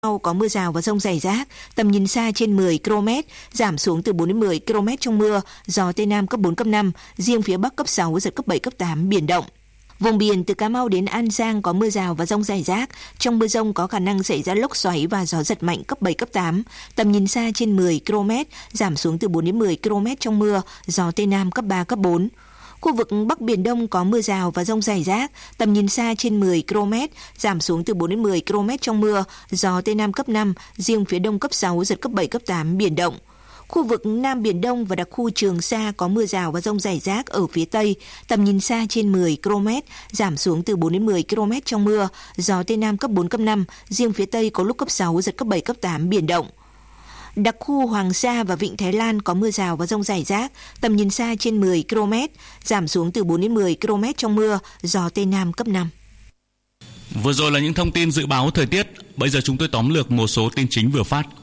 có mưa rào và dông rải rác, tầm nhìn xa trên 10 km, giảm xuống từ 4 đến 10 km trong mưa, gió Tây Nam cấp 4, cấp 5, riêng phía Bắc cấp 6, giật cấp 7, cấp 8, biển động. Vùng biển từ Cà Mau đến An Giang có mưa rào và dông rải rác, trong mưa dông có khả năng xảy ra lốc xoáy và gió giật mạnh cấp 7, cấp 8, tầm nhìn xa trên 10 km, giảm xuống từ 4 đến 10 km trong mưa, gió Tây Nam cấp 3, cấp 4. Khu vực Bắc Biển Đông có mưa rào và dông rải rác, tầm nhìn xa trên 10 km, giảm xuống từ 4 đến 10 km trong mưa, gió Tây Nam cấp 5, riêng phía Đông cấp 6, giật cấp 7, cấp 8, biển động. Khu vực Nam Biển Đông và đặc khu Trường Sa có mưa rào và dông rải rác ở phía Tây, tầm nhìn xa trên 10 km, giảm xuống từ 4 đến 10 km trong mưa, gió Tây Nam cấp 4, cấp 5, riêng phía Tây có lúc cấp 6, giật cấp 7, cấp 8, biển động. Đặc khu Hoàng Sa và Vịnh Thái Lan có mưa rào và dông rải rác, tầm nhìn xa trên 10 km, giảm xuống từ 4 đến 10 km trong mưa, gió Tây Nam cấp 5. Vừa rồi là những thông tin dự báo thời tiết, bây giờ chúng tôi tóm lược một số tin chính vừa phát.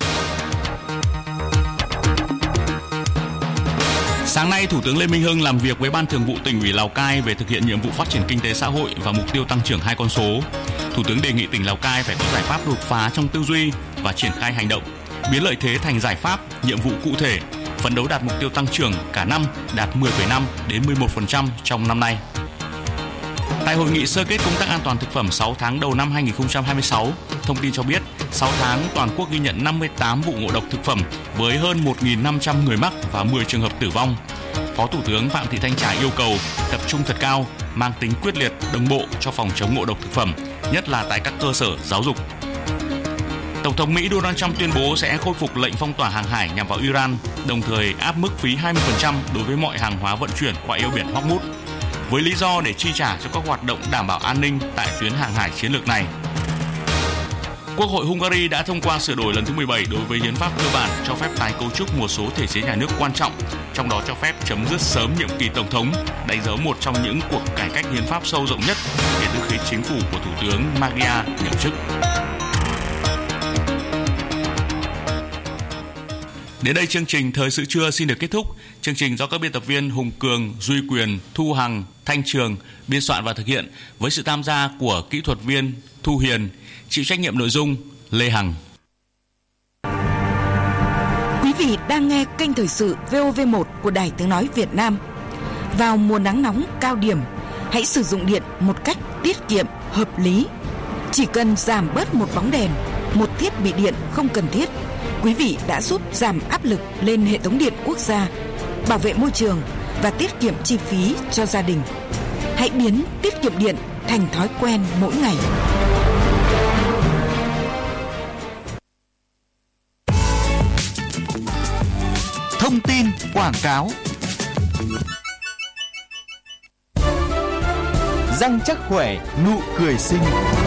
Sáng nay, Thủ tướng Lê Minh Hưng làm việc với Ban Thường vụ Tỉnh ủy Lào Cai về thực hiện nhiệm vụ phát triển kinh tế xã hội và mục tiêu tăng trưởng 2 con số. Thủ tướng đề nghị tỉnh Lào Cai phải có giải pháp đột phá trong tư duy và triển khai hành động, biến lợi thế thành giải pháp, nhiệm vụ cụ thể, phấn đấu đạt mục tiêu tăng trưởng cả năm đạt 10,5 đến 11% trong năm nay. Tại hội nghị sơ kết công tác an toàn thực phẩm 6 tháng đầu năm 2026, thông tin cho biết 6 tháng toàn quốc ghi nhận 58 vụ ngộ độc thực phẩm với hơn 1.500 người mắc và 10 trường hợp tử vong. Phó Thủ tướng Phạm Thị Thanh Trà yêu cầu tập trung thật cao, mang tính quyết liệt, đồng bộ cho phòng chống ngộ độc thực phẩm, nhất là tại các cơ sở giáo dục. Tổng thống Mỹ Donald Trump tuyên bố sẽ khôi phục lệnh phong tỏa hàng hải nhằm vào Iran, đồng thời áp mức phí 20% đối với mọi hàng hóa vận chuyển qua eo biển Hormuz, với lý do để chi trả cho các hoạt động đảm bảo an ninh tại tuyến hàng hải chiến lược này. Quốc hội Hungary đã thông qua sửa đổi lần thứ 17 đối với hiến pháp cơ bản cho phép tái cấu trúc một số thể chế nhà nước quan trọng, trong đó cho phép chấm dứt sớm nhiệm kỳ tổng thống, đánh dấu một trong những cuộc cải cách hiến pháp sâu rộng nhất kể từ khi chính phủ của Thủ tướng Magyar nhậm chức. Đến đây chương trình Thời sự trưa xin được kết thúc. Chương trình do các biên tập viên Hùng Cường, Duy Quyền, Thu Hằng, Thanh Trường biên soạn và thực hiện với sự tham gia của kỹ thuật viên Thu Hiền, chịu trách nhiệm nội dung Lê Hằng. Quý vị đang nghe kênh Thời sự VOV1 của Đài Tiếng nói Việt Nam. Vào mùa nắng nóng cao điểm, hãy sử dụng điện một cách tiết kiệm, hợp lý. Chỉ cần giảm bớt một bóng đèn, một thiết bị điện không cần thiết, quý vị đã giúp giảm áp lực lên hệ thống điện quốc gia, bảo vệ môi trường và tiết kiệm chi phí cho gia đình. Hãy biến tiết kiệm điện thành thói quen mỗi ngày. Thông tin quảng cáo. Răng chắc khỏe, nụ cười xinh.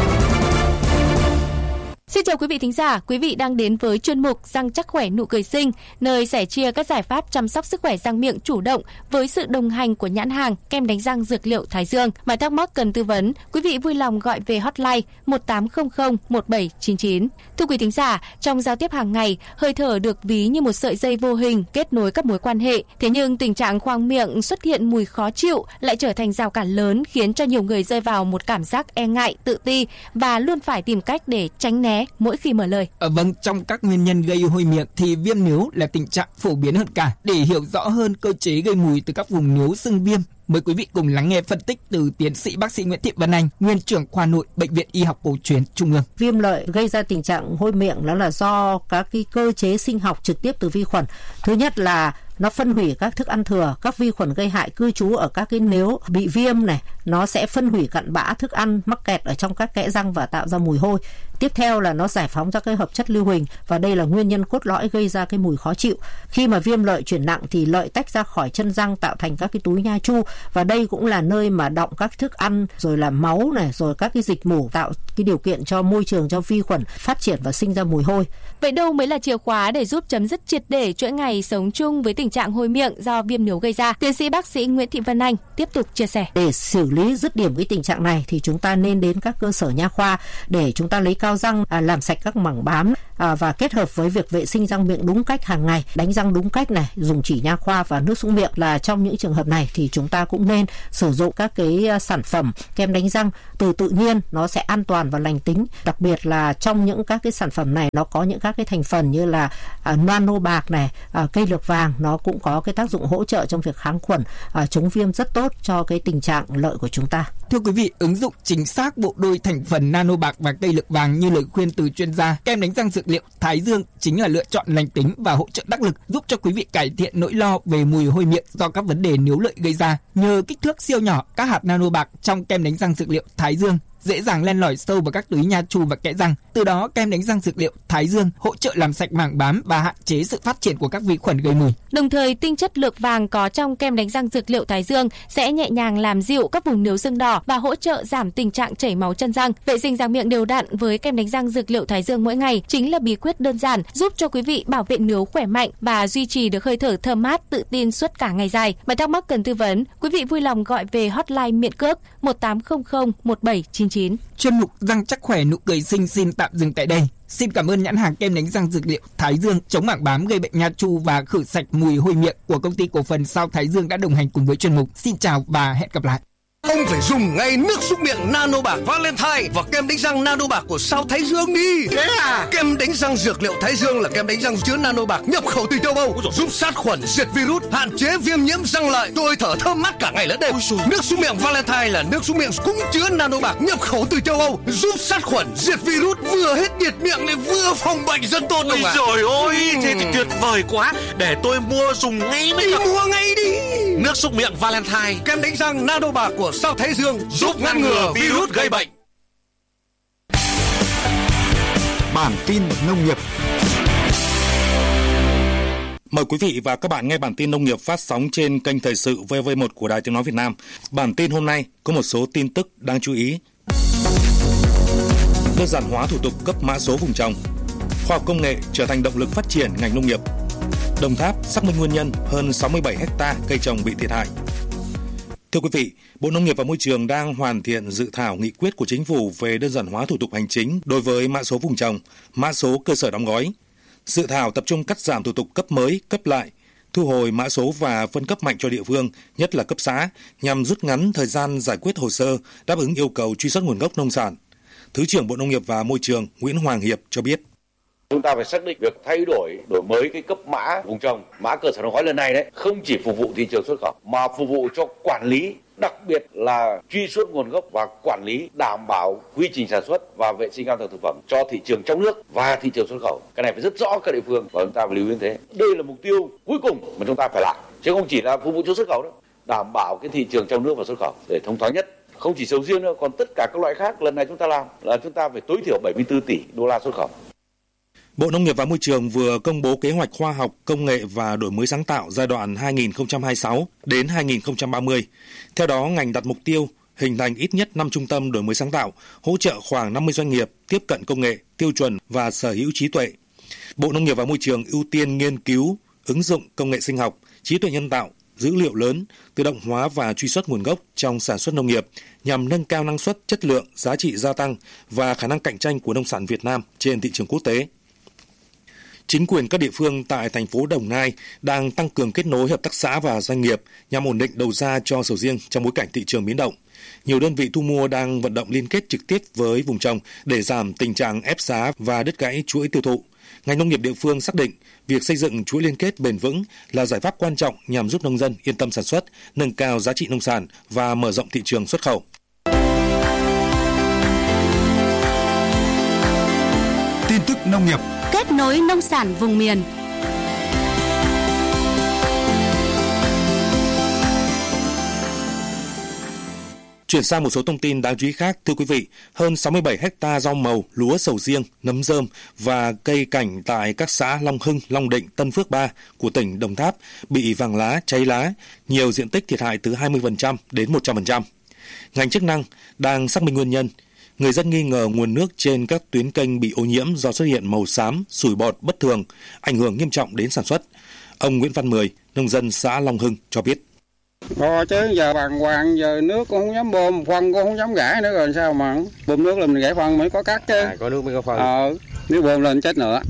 Xin chào quý vị thính giả, quý vị đang đến với chuyên mục Răng chắc khỏe nụ cười xinh, nơi sẻ chia các giải pháp chăm sóc sức khỏe răng miệng chủ động với sự đồng hành của nhãn hàng kem đánh răng dược liệu Thái Dương. Mọi thắc mắc cần tư vấn, quý vị vui lòng gọi về hotline 1800 1799. Thưa quý thính giả, trong giao tiếp hàng ngày, hơi thở được ví như một sợi dây vô hình kết nối các mối quan hệ. Thế nhưng tình trạng khoang miệng xuất hiện mùi khó chịu lại trở thành rào cản lớn, khiến cho nhiều người rơi vào một cảm giác e ngại, tự ti và luôn phải tìm cách để tránh né mỗi khi mở lời. Vâng, trong các nguyên nhân gây hôi miệng thì viêm níu là tình trạng phổ biến hơn cả. Để hiểu rõ hơn cơ chế gây mùi từ các vùng níu sưng viêm, mời quý vị cùng lắng nghe phân tích từ tiến sĩ bác sĩ Nguyễn Thị Vân Anh, nguyên trưởng khoa nội Bệnh viện Y học cổ truyền Trung ương. Viêm lợi gây ra tình trạng hôi miệng đó là do các cái cơ chế sinh học trực tiếp từ vi khuẩn. Thứ nhất là nó phân hủy các thức ăn thừa, các vi khuẩn gây hại cư trú ở các cái níu bị viêm này, nó sẽ phân hủy cặn bã thức ăn mắc kẹt ở trong các kẽ răng và tạo ra mùi hôi. Tiếp theo là nó giải phóng ra cái hợp chất lưu huỳnh và đây là nguyên nhân cốt lõi gây ra cái mùi khó chịu. Khi mà viêm lợi chuyển nặng thì lợi tách ra khỏi chân răng tạo thành các cái túi nha chu và đây cũng là nơi mà đọng các thức ăn rồi là máu này rồi các cái dịch mủ tạo cái điều kiện cho môi trường cho vi khuẩn phát triển và sinh ra mùi hôi. Vậy đâu mới là chìa khóa để giúp chấm dứt triệt để chuỗi ngày sống chung với tình trạng hôi miệng do viêm níu gây ra? Tiến sĩ bác sĩ Nguyễn Thị Vân Anh tiếp tục chia sẻ. Để xử lý dứt điểm cái tình trạng này thì chúng ta nên đến các cơ sở nha khoa để chúng ta lấy cao răng làm sạch các mảng bám và kết hợp với việc vệ sinh răng miệng đúng cách hàng ngày, đánh răng đúng cách này, dùng chỉ nha khoa và nước súc miệng, là trong những trường hợp này thì chúng ta cũng nên sử dụng các cái sản phẩm kem đánh răng từ tự nhiên, nó sẽ an toàn và lành tính. Đặc biệt là trong những các cái sản phẩm này nó có những các cái thành phần như là nano bạc này, cây lược vàng, nó cũng có cái tác dụng hỗ trợ trong việc kháng khuẩn, chống viêm rất tốt cho cái tình trạng lợi của chúng ta. Thưa quý vị, ứng dụng chính xác bộ đôi thành phần nano bạc và cây lược vàng như lời khuyên từ chuyên gia, kem đánh răng dược liệu Thái Dương chính là lựa chọn lành tính và hỗ trợ đắc lực giúp cho quý vị cải thiện nỗi lo về mùi hôi miệng do các vấn đề níu lợi gây ra. Nhờ kích thước siêu nhỏ, các hạt nano bạc trong kem đánh răng dược liệu Thái Dương dễ dàng len lỏi sâu vào các túi nha chu và kẽ răng. Từ đó, kem đánh răng dược liệu Thái Dương hỗ trợ làm sạch màng bám và hạn chế sự phát triển của các vi khuẩn gây mùi. Đồng thời, tinh chất lược vàng có trong kem đánh răng dược liệu Thái Dương sẽ nhẹ nhàng làm dịu các vùng níu sưng đỏ và hỗ trợ giảm tình trạng chảy máu chân răng. Vệ sinh răng miệng đều đặn với kem đánh răng dược liệu Thái Dương mỗi ngày chính là bí quyết đơn giản giúp cho quý vị bảo vệ níu khỏe mạnh và duy trì được hơi thở thơm mát, tự tin suốt cả ngày dài. Mà thắc mắc cần tư vấn, quý vị vui lòng gọi về hotline miễn cước 1800 1799. Chuyên mục Răng chắc khỏe nụ cười xinh xin tạm dừng tại đây. Xin cảm ơn nhãn hàng kem đánh răng dược liệu Thái Dương chống mảng bám gây bệnh nha chu và khử sạch mùi hôi miệng của công ty cổ phần Sao Thái Dương đã đồng hành cùng với chuyên mục. Xin chào và hẹn gặp lại. Ông phải dùng ngay nước súc miệng nano bạc Valentine và kem đánh răng nano bạc của Sao Thái Dương đi. Thế à? Kem đánh răng dược liệu Thái Dương là kem đánh răng chứa nano bạc nhập khẩu từ châu Âu, giúp sát khuẩn, diệt virus, hạn chế viêm nhiễm răng lợi, tôi thở thơm mát cả ngày lẫn đêm. Nước súc miệng Valentine là nước súc miệng cũng chứa nano bạc nhập khẩu từ châu Âu, giúp sát khuẩn, diệt virus, vừa hết nhiệt miệng lại vừa phòng bệnh rất tốt. Ôi trời ơi, thế thì tuyệt vời quá. Để tôi mua dùng ngay bây giờ. Mua ngay đi. Nước súc miệng Valentine, kem đánh răng nano bạc của Sao Thái Dương giúp ngăn ngừa virus gây bệnh. Bản tin nông nghiệp. Mời quý vị và các bạn nghe bản tin nông nghiệp phát sóng trên kênh Thời sự VV1 của Đài Tiếng nói Việt Nam. Bản tin hôm nay có một số tin tức đáng chú ý. Đơn giản hóa thủ tục cấp mã số vùng trồng. Khoa học công nghệ trở thành động lực phát triển ngành nông nghiệp. Đồng Tháp xác minh nguyên nhân hơn 67 ha cây trồng bị thiệt hại. Thưa quý vị, Bộ Nông nghiệp và Môi trường đang hoàn thiện dự thảo nghị quyết của Chính phủ về đơn giản hóa thủ tục hành chính đối với mã số vùng trồng, mã số cơ sở đóng gói. Dự thảo tập trung cắt giảm thủ tục cấp mới, cấp lại, thu hồi mã số và phân cấp mạnh cho địa phương, nhất là cấp xã, nhằm rút ngắn thời gian giải quyết hồ sơ, đáp ứng yêu cầu truy xuất nguồn gốc nông sản. Thứ trưởng Bộ Nông nghiệp và Môi trường Nguyễn Hoàng Hiệp cho biết. Chúng ta phải xác định việc thay đổi mới cái cấp mã vùng trồng, mã cơ sở đóng gói lần này đấy, không chỉ phục vụ thị trường xuất khẩu mà phục vụ cho quản lý, đặc biệt là truy xuất nguồn gốc và quản lý đảm bảo quy trình sản xuất và vệ sinh an toàn thực phẩm cho thị trường trong nước và thị trường xuất khẩu. Cái này phải rất rõ các địa phương và chúng ta phải lưu ý thế. Đây là mục tiêu cuối cùng mà chúng ta phải làm, chứ không chỉ là phục vụ cho xuất khẩu đâu. Đảm bảo cái thị trường trong nước và xuất khẩu để thông thoáng nhất. Không chỉ sầu riêng đâu, còn tất cả các loại khác lần này chúng ta làm là chúng ta phải tối thiểu 74 tỷ đô la xuất khẩu. Bộ Nông nghiệp và Môi trường vừa công bố kế hoạch khoa học, công nghệ và đổi mới sáng tạo giai đoạn 2026 đến 2030. Theo đó, ngành đặt mục tiêu hình thành ít nhất 5 trung tâm đổi mới sáng tạo, hỗ trợ khoảng 50 doanh nghiệp tiếp cận công nghệ, tiêu chuẩn và sở hữu trí tuệ. Bộ Nông nghiệp và Môi trường ưu tiên nghiên cứu, ứng dụng công nghệ sinh học, trí tuệ nhân tạo, dữ liệu lớn, tự động hóa và truy xuất nguồn gốc trong sản xuất nông nghiệp nhằm nâng cao năng suất, chất lượng, giá trị gia tăng và khả năng cạnh tranh của nông sản Việt Nam trên thị trường quốc tế. Chính quyền các địa phương tại thành phố Đồng Nai đang tăng cường kết nối hợp tác xã và doanh nghiệp nhằm ổn định đầu ra cho sầu riêng trong bối cảnh thị trường biến động. Nhiều đơn vị thu mua đang vận động liên kết trực tiếp với vùng trồng để giảm tình trạng ép giá và đứt gãy chuỗi tiêu thụ. Ngành nông nghiệp địa phương xác định việc xây dựng chuỗi liên kết bền vững là giải pháp quan trọng nhằm giúp nông dân yên tâm sản xuất, nâng cao giá trị nông sản và mở rộng thị trường xuất khẩu. Tin tức nông nghiệp. Kết nối nông sản vùng miền. Chuyển sang một số thông tin đáng chú ý khác, thưa quý vị, hơn 67 ha rau màu, lúa sầu riêng, nấm rơm và cây cảnh tại các xã Long Hưng, Long Định, Tân Phước 3 của tỉnh Đồng Tháp bị vàng lá, cháy lá, nhiều diện tích thiệt hại từ 20% đến 100%. Ngành chức năng đang xác minh nguyên nhân. Người dân nghi ngờ nguồn nước trên các tuyến kênh bị ô nhiễm do xuất hiện màu xám, sủi bọt bất thường, ảnh hưởng nghiêm trọng đến sản xuất. Ông Nguyễn Văn Mười, nông dân xã Long Hưng cho biết. Chứ giờ bàng hoàng, giờ nước cũng không dám bơm, phân cũng không dám gãi nữa rồi sao mà bơm nước là mình gãi phân mới có cắt chứ. Có nước mới có phân. Nếu bơm lên chết nữa.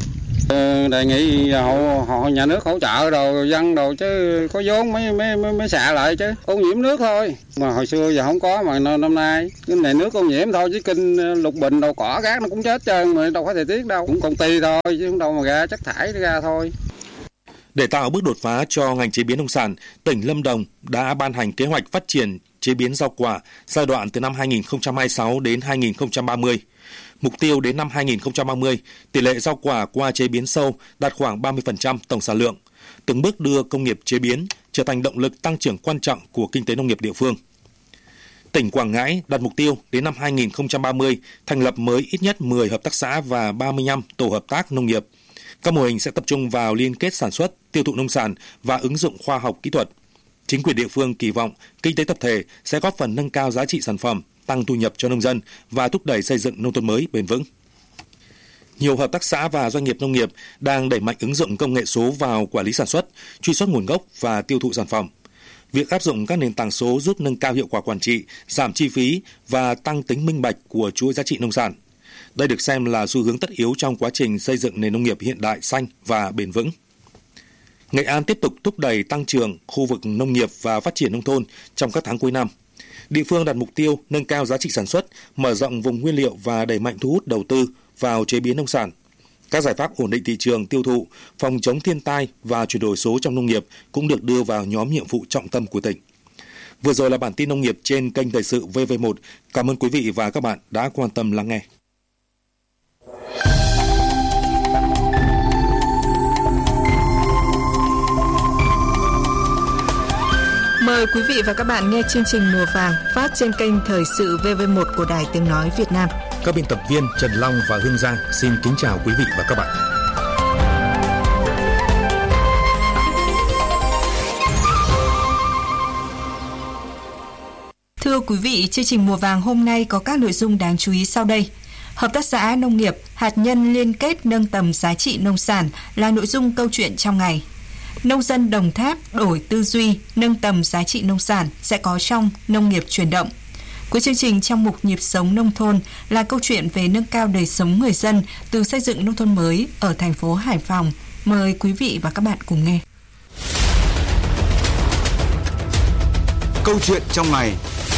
Đề nghị họ nhà nước hỗ trợ đồ dân đồ chứ có vốn mới xả lại chứ. Ô nhiễm nước thôi. Mà hồi xưa giờ không có mà năm nay cái này nước ô nhiễm thôi, chứ kinh lục bình đồ cỏ gác nó cũng chết trơn mà đâu có thời tiết đâu. Cũng công ty thôi chứ không đâu mà ra chất thải ra thôi. Để tạo bước đột phá cho ngành chế biến nông sản, tỉnh Lâm Đồng đã ban hành kế hoạch phát triển chế biến rau quả giai đoạn từ năm 2026 đến 2030. Mục tiêu đến năm 2030, tỷ lệ rau quả qua chế biến sâu đạt khoảng 30% tổng sản lượng, từng bước đưa công nghiệp chế biến trở thành động lực tăng trưởng quan trọng của kinh tế nông nghiệp địa phương. Tỉnh Quảng Ngãi đặt mục tiêu đến năm 2030 thành lập mới ít nhất 10 hợp tác xã và 35 tổ hợp tác nông nghiệp. Các mô hình sẽ tập trung vào liên kết sản xuất, tiêu thụ nông sản và ứng dụng khoa học kỹ thuật. Chính quyền địa phương kỳ vọng kinh tế tập thể sẽ góp phần nâng cao giá trị sản phẩm, tăng thu nhập cho nông dân và thúc đẩy xây dựng nông thôn mới bền vững. Nhiều hợp tác xã và doanh nghiệp nông nghiệp đang đẩy mạnh ứng dụng công nghệ số vào quản lý sản xuất, truy xuất nguồn gốc và tiêu thụ sản phẩm. Việc áp dụng các nền tảng số giúp nâng cao hiệu quả quản trị, giảm chi phí và tăng tính minh bạch của chuỗi giá trị nông sản. Đây được xem là xu hướng tất yếu trong quá trình xây dựng nền nông nghiệp hiện đại, xanh và bền vững. Nghệ An tiếp tục thúc đẩy tăng trưởng khu vực nông nghiệp và phát triển nông thôn trong các tháng cuối năm. Địa phương đặt mục tiêu nâng cao giá trị sản xuất, mở rộng vùng nguyên liệu và đẩy mạnh thu hút đầu tư vào chế biến nông sản. Các giải pháp ổn định thị trường tiêu thụ, phòng chống thiên tai và chuyển đổi số trong nông nghiệp cũng được đưa vào nhóm nhiệm vụ trọng tâm của tỉnh. Vừa rồi là bản tin nông nghiệp trên kênh Thời sự VV1. Cảm ơn quý vị và các bạn đã quan tâm lắng nghe. Mời quý vị và các bạn nghe chương trình Mùa Vàng phát trên kênh Thời sự VV1 của Đài Tiếng Nói Việt Nam. Các biên tập viên Trần Long và Hương Giang xin kính chào quý vị và các bạn. Thưa quý vị, chương trình Mùa Vàng hôm nay có các nội dung đáng chú ý sau đây. Hợp tác xã nông nghiệp, hạt nhân liên kết nâng tầm giá trị nông sản là nội dung câu chuyện trong ngày. Nông dân Đồng Tháp đổi tư duy, nâng tầm giá trị nông sản sẽ có trong Nông nghiệp chuyển động. Cuối chương trình trong mục Nhịp sống nông thôn là câu chuyện về nâng cao đời sống người dân từ xây dựng nông thôn mới ở thành phố Hải Phòng. Mời quý vị và các bạn cùng nghe. Câu chuyện trong ngày.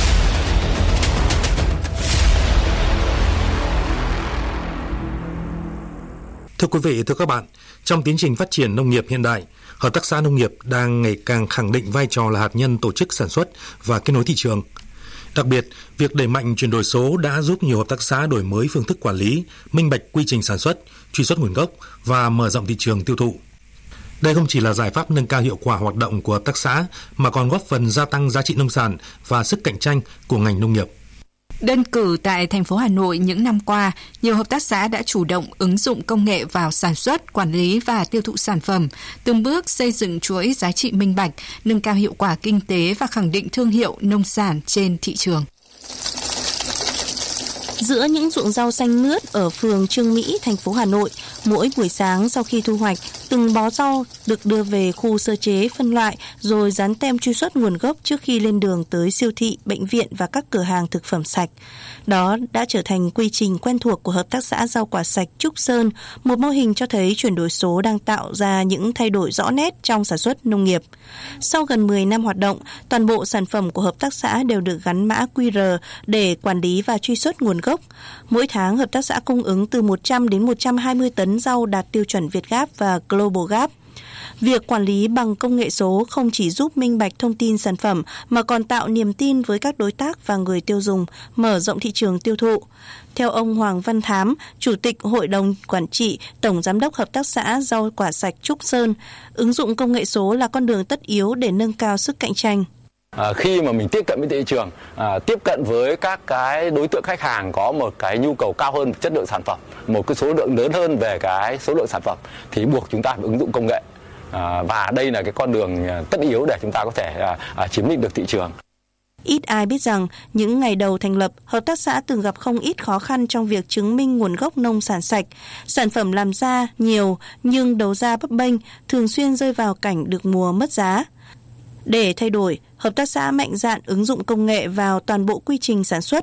Thưa quý vị, thưa các bạn, trong tiến trình phát triển nông nghiệp hiện đại, hợp tác xã nông nghiệp đang ngày càng khẳng định vai trò là hạt nhân tổ chức sản xuất và kết nối thị trường. Đặc biệt, việc đẩy mạnh chuyển đổi số đã giúp nhiều hợp tác xã đổi mới phương thức quản lý, minh bạch quy trình sản xuất, truy xuất nguồn gốc và mở rộng thị trường tiêu thụ. Đây không chỉ là giải pháp nâng cao hiệu quả hoạt động của hợp tác xã mà còn góp phần gia tăng giá trị nông sản và sức cạnh tranh của ngành nông nghiệp. Đơn cử tại thành phố Hà Nội những năm qua, nhiều hợp tác xã đã chủ động ứng dụng công nghệ vào sản xuất, quản lý và tiêu thụ sản phẩm, từng bước xây dựng chuỗi giá trị minh bạch, nâng cao hiệu quả kinh tế và khẳng định thương hiệu nông sản trên thị trường. Giữa những ruộng rau xanh mướt ở phường Trương Mỹ, thành phố Hà Nội, mỗi buổi sáng sau khi thu hoạch, từng bó rau được đưa về khu sơ chế phân loại rồi dán tem truy xuất nguồn gốc trước khi lên đường tới siêu thị, bệnh viện và các cửa hàng thực phẩm sạch. Đó đã trở thành quy trình quen thuộc của hợp tác xã rau quả sạch Trúc Sơn, một mô hình cho thấy chuyển đổi số đang tạo ra những thay đổi rõ nét trong sản xuất nông nghiệp. Sau gần 10 năm hoạt động, toàn bộ sản phẩm của hợp tác xã đều được gắn mã QR để quản lý và truy xuất nguồn gốc. Mỗi tháng, hợp tác xã cung ứng từ 100 đến 120 tấn rau đạt tiêu chuẩn Việt Gap và Global Gap. Việc quản lý bằng công nghệ số không chỉ giúp minh bạch thông tin sản phẩm mà còn tạo niềm tin với các đối tác và người tiêu dùng, mở rộng thị trường tiêu thụ. Theo ông Hoàng Văn Thám, Chủ tịch Hội đồng Quản trị, Tổng Giám đốc Hợp tác xã Rau Quả Sạch Trúc Sơn, ứng dụng công nghệ số là con đường tất yếu để nâng cao sức cạnh tranh. Khi mà mình tiếp cận với thị trường, tiếp cận với các cái đối tượng khách hàng có một cái nhu cầu cao hơn về chất lượng sản phẩm, một cái số lượng lớn hơn về cái số lượng sản phẩm, thì buộc chúng ta phải ứng dụng công nghệ. Và đây là cái con đường tất yếu để chúng ta có thể chiếm lĩnh được thị trường. Ít ai biết rằng, những ngày đầu thành lập, hợp tác xã từng gặp không ít khó khăn trong việc chứng minh nguồn gốc nông sản sạch. Sản phẩm làm ra nhiều nhưng đầu ra bấp bênh, thường xuyên rơi vào cảnh được mùa mất giá. Để thay đổi, hợp tác xã mạnh dạn ứng dụng công nghệ vào toàn bộ quy trình sản xuất.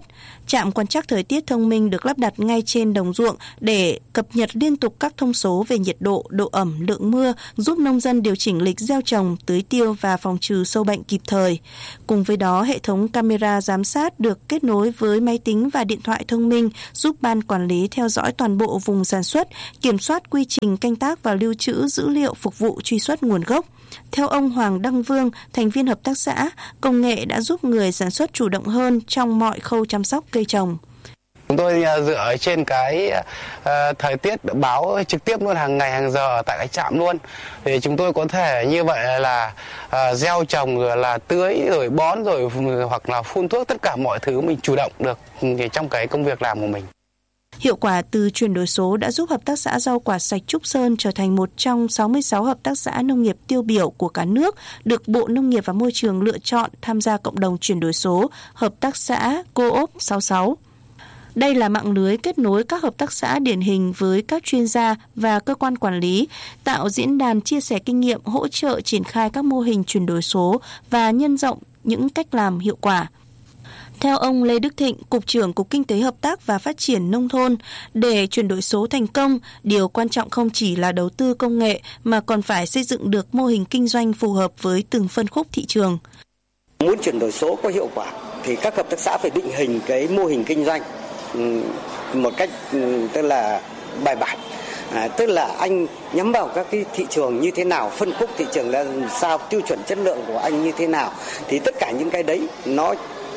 Trạm quan trắc thời tiết thông minh được lắp đặt ngay trên đồng ruộng để cập nhật liên tục các thông số về nhiệt độ, độ ẩm, lượng mưa, giúp nông dân điều chỉnh lịch gieo trồng, tưới tiêu và phòng trừ sâu bệnh kịp thời. Cùng với đó, hệ thống camera giám sát được kết nối với máy tính và điện thoại thông minh, giúp ban quản lý theo dõi toàn bộ vùng sản xuất, kiểm soát quy trình canh tác và lưu trữ dữ liệu phục vụ truy xuất nguồn gốc. Theo ông Hoàng Đăng Vương, thành viên hợp tác xã, công nghệ đã giúp người sản xuất chủ động hơn trong mọi khâu chăm sóc cây trồng. Chúng tôi dựa trên cái thời tiết báo trực tiếp luôn, hàng ngày hàng giờ tại cái trạm luôn. Thì chúng tôi có thể như vậy là gieo trồng, rồi là tưới, rồi bón, rồi hoặc là phun thuốc, tất cả mọi thứ mình chủ động được trong cái công việc làm của mình. Hiệu quả từ chuyển đổi số đã giúp Hợp tác xã Rau Quả Sạch Trúc Sơn trở thành một trong 66 hợp tác xã nông nghiệp tiêu biểu của cả nước, được Bộ Nông nghiệp và Môi trường lựa chọn tham gia cộng đồng chuyển đổi số Hợp tác xã Co-op 66. Đây là mạng lưới kết nối các hợp tác xã điển hình với các chuyên gia và cơ quan quản lý, tạo diễn đàn chia sẻ kinh nghiệm, hỗ trợ triển khai các mô hình chuyển đổi số và nhân rộng những cách làm hiệu quả. Theo ông Lê Đức Thịnh, Cục trưởng Cục Kinh tế Hợp tác và Phát triển Nông thôn, để chuyển đổi số thành công, điều quan trọng không chỉ là đầu tư công nghệ mà còn phải xây dựng được mô hình kinh doanh phù hợp với từng phân khúc thị trường. Muốn chuyển đổi số có hiệu quả thì các hợp tác xã phải định hình cái mô hình kinh doanh một cách tức là bài bản. Tức là anh nhắm vào các cái thị trường như thế nào, phân khúc thị trường là sao, tiêu chuẩn chất lượng của anh như thế nào, thì tất cả những cái đấy nó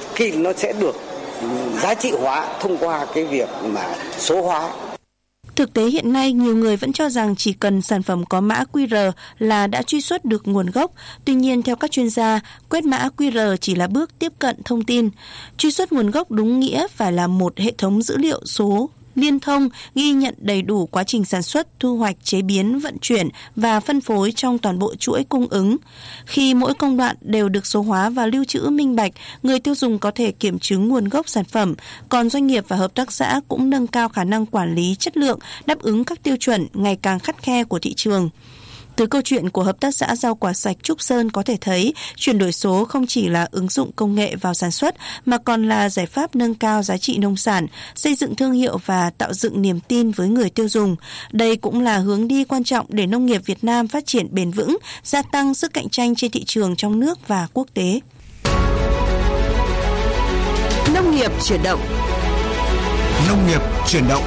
sẽ được giá trị hóa thông qua cái việc mà số hóa. Thực tế hiện nay, nhiều người vẫn cho rằng chỉ cần sản phẩm có mã QR là đã truy xuất được nguồn gốc. Tuy nhiên, theo các chuyên gia, quét mã QR chỉ là bước tiếp cận thông tin. Truy xuất nguồn gốc đúng nghĩa phải là một hệ thống dữ liệu số liên thông, ghi nhận đầy đủ quá trình sản xuất, thu hoạch, chế biến, vận chuyển và phân phối trong toàn bộ chuỗi cung ứng. Khi mỗi công đoạn đều được số hóa và lưu trữ minh bạch, người tiêu dùng có thể kiểm chứng nguồn gốc sản phẩm, còn doanh nghiệp và hợp tác xã cũng nâng cao khả năng quản lý chất lượng, đáp ứng các tiêu chuẩn ngày càng khắt khe của thị trường. Từ câu chuyện của Hợp tác xã Rau Quả Sạch Trúc Sơn có thể thấy, chuyển đổi số không chỉ là ứng dụng công nghệ vào sản xuất mà còn là giải pháp nâng cao giá trị nông sản, xây dựng thương hiệu và tạo dựng niềm tin với người tiêu dùng. Đây cũng là hướng đi quan trọng để nông nghiệp Việt Nam phát triển bền vững, gia tăng sức cạnh tranh trên thị trường trong nước và quốc tế. Nông nghiệp chuyển động. Nông nghiệp chuyển động.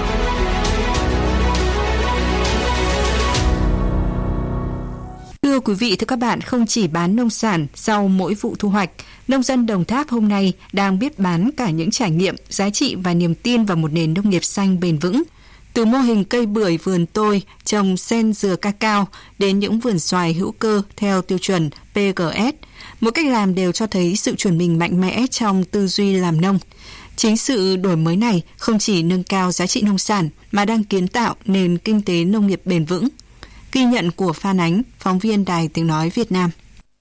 Thưa quý vị, thưa các bạn, không chỉ bán nông sản sau mỗi vụ thu hoạch, nông dân Đồng Tháp hôm nay đang biết bán cả những trải nghiệm, giá trị và niềm tin vào một nền nông nghiệp xanh bền vững. Từ mô hình cây bưởi vườn tôi, trồng sen dừa ca cao đến những vườn xoài hữu cơ theo tiêu chuẩn PGS, mỗi cách làm đều cho thấy sự chuyển mình mạnh mẽ trong tư duy làm nông. Chính sự đổi mới này không chỉ nâng cao giá trị nông sản mà đang kiến tạo nền kinh tế nông nghiệp bền vững. Ghi nhận của Phan Ánh, phóng viên Đài Tiếng Nói Việt Nam.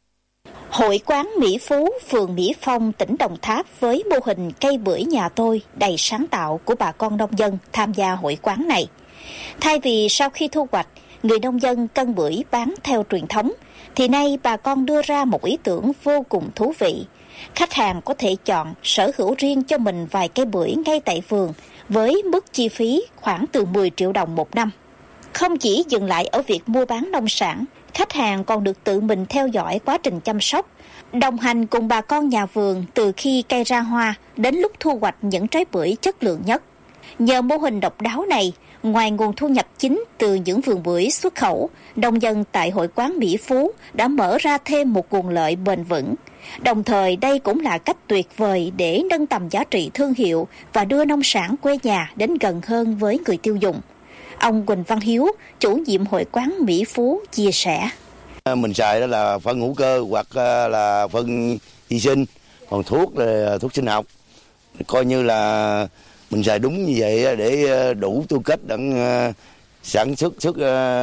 Hội quán Mỹ Phú, phường Mỹ Phong, tỉnh Đồng Tháp với mô hình cây bưởi nhà tôi đầy sáng tạo của bà con nông dân tham gia hội quán này. Thay vì sau khi thu hoạch, người nông dân cân bưởi bán theo truyền thống, thì nay bà con đưa ra một ý tưởng vô cùng thú vị. Khách hàng có thể chọn sở hữu riêng cho mình vài cây bưởi ngay tại vườn với mức chi phí khoảng từ 10 triệu đồng một năm. Không chỉ dừng lại ở việc mua bán nông sản, khách hàng còn được tự mình theo dõi quá trình chăm sóc, đồng hành cùng bà con nhà vườn từ khi cây ra hoa đến lúc thu hoạch những trái bưởi chất lượng nhất. Nhờ mô hình độc đáo này, ngoài nguồn thu nhập chính từ những vườn bưởi xuất khẩu, nông dân tại hội quán Mỹ Phú đã mở ra thêm một nguồn lợi bền vững. Đồng thời đây cũng là cách tuyệt vời để nâng tầm giá trị thương hiệu và đưa nông sản quê nhà đến gần hơn với người tiêu dùng. Ông Quỳnh Văn Hiếu, chủ nhiệm hội quán Mỹ Phú chia sẻ. Mình xài đó là phân hữu cơ hoặc là phân vi sinh, còn thuốc là thuốc sinh học. Coi như là mình xài đúng như vậy để đủ tư cách để sản xuất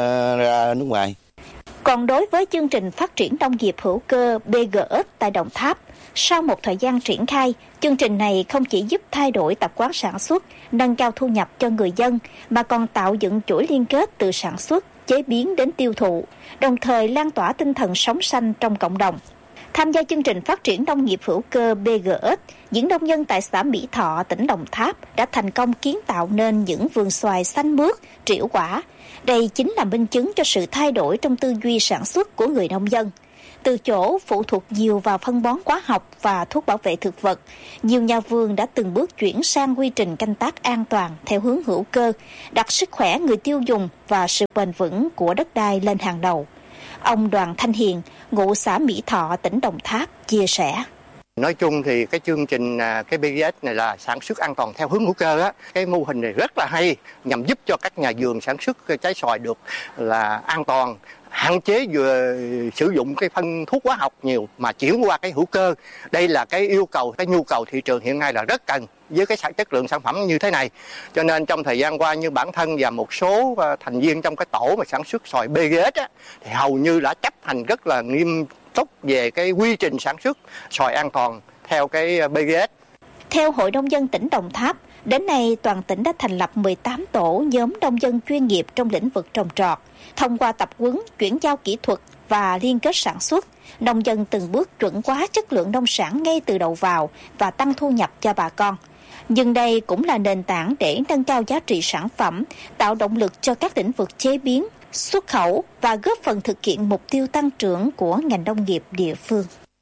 ra nước ngoài. Còn đối với chương trình phát triển nông nghiệp hữu cơ BGS tại Đồng Tháp, sau một thời gian triển khai, chương trình này không chỉ giúp thay đổi tập quán sản xuất, nâng cao thu nhập cho người dân, mà còn tạo dựng chuỗi liên kết từ sản xuất, chế biến đến tiêu thụ, đồng thời lan tỏa tinh thần sống xanh trong cộng đồng. Tham gia chương trình phát triển nông nghiệp hữu cơ BGS, những nông dân tại xã Mỹ Thọ, tỉnh Đồng Tháp đã thành công kiến tạo nên những vườn xoài xanh mướt, trĩu quả. Đây chính là minh chứng cho sự thay đổi trong tư duy sản xuất của người nông dân. Từ chỗ phụ thuộc nhiều vào phân bón hóa học và thuốc bảo vệ thực vật, nhiều nhà vườn đã từng bước chuyển sang quy trình canh tác an toàn theo hướng hữu cơ, đặt sức khỏe người tiêu dùng và sự bền vững của đất đai lên hàng đầu. Ông Đoàn Thanh Hiền, ngụ xã Mỹ Thọ, tỉnh Đồng Tháp, chia sẻ. Nói chung thì cái chương trình cái BGS này là sản xuất an toàn theo hướng hữu cơ á, cái mô hình này rất là hay, nhằm giúp cho các nhà vườn sản xuất trái xoài được là an toàn, hạn chế vừa sử dụng cái phân thuốc hóa học nhiều mà chuyển qua cái hữu cơ. Đây là cái yêu cầu, cái nhu cầu thị trường hiện nay là rất cần với cái chất lượng sản phẩm như thế này. Cho nên trong thời gian qua như bản thân và một số thành viên trong cái tổ mà sản xuất xoài BGS á, thì hầu như đã chấp hành rất là nghiêm túc về cái quy trình sản xuất xoài an toàn theo cái BGS. Theo Hội Nông dân tỉnh Đồng Tháp, đến nay toàn tỉnh đã thành lập 18 tổ nhóm nông dân chuyên nghiệp trong lĩnh vực trồng trọt. Thông qua tập huấn, chuyển giao kỹ thuật và liên kết sản xuất, nông dân từng bước chuẩn hóa chất lượng nông sản ngay từ đầu vào và tăng thu nhập cho bà con. Nhưng đây cũng là nền tảng để nâng cao giá trị sản phẩm, tạo động lực cho các lĩnh vực chế biến, xuất khẩu và góp phần thực hiện mục tiêu tăng trưởng của ngành nông nghiệp địa phương.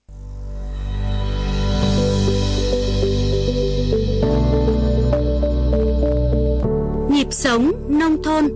Nhịp sống nông thôn.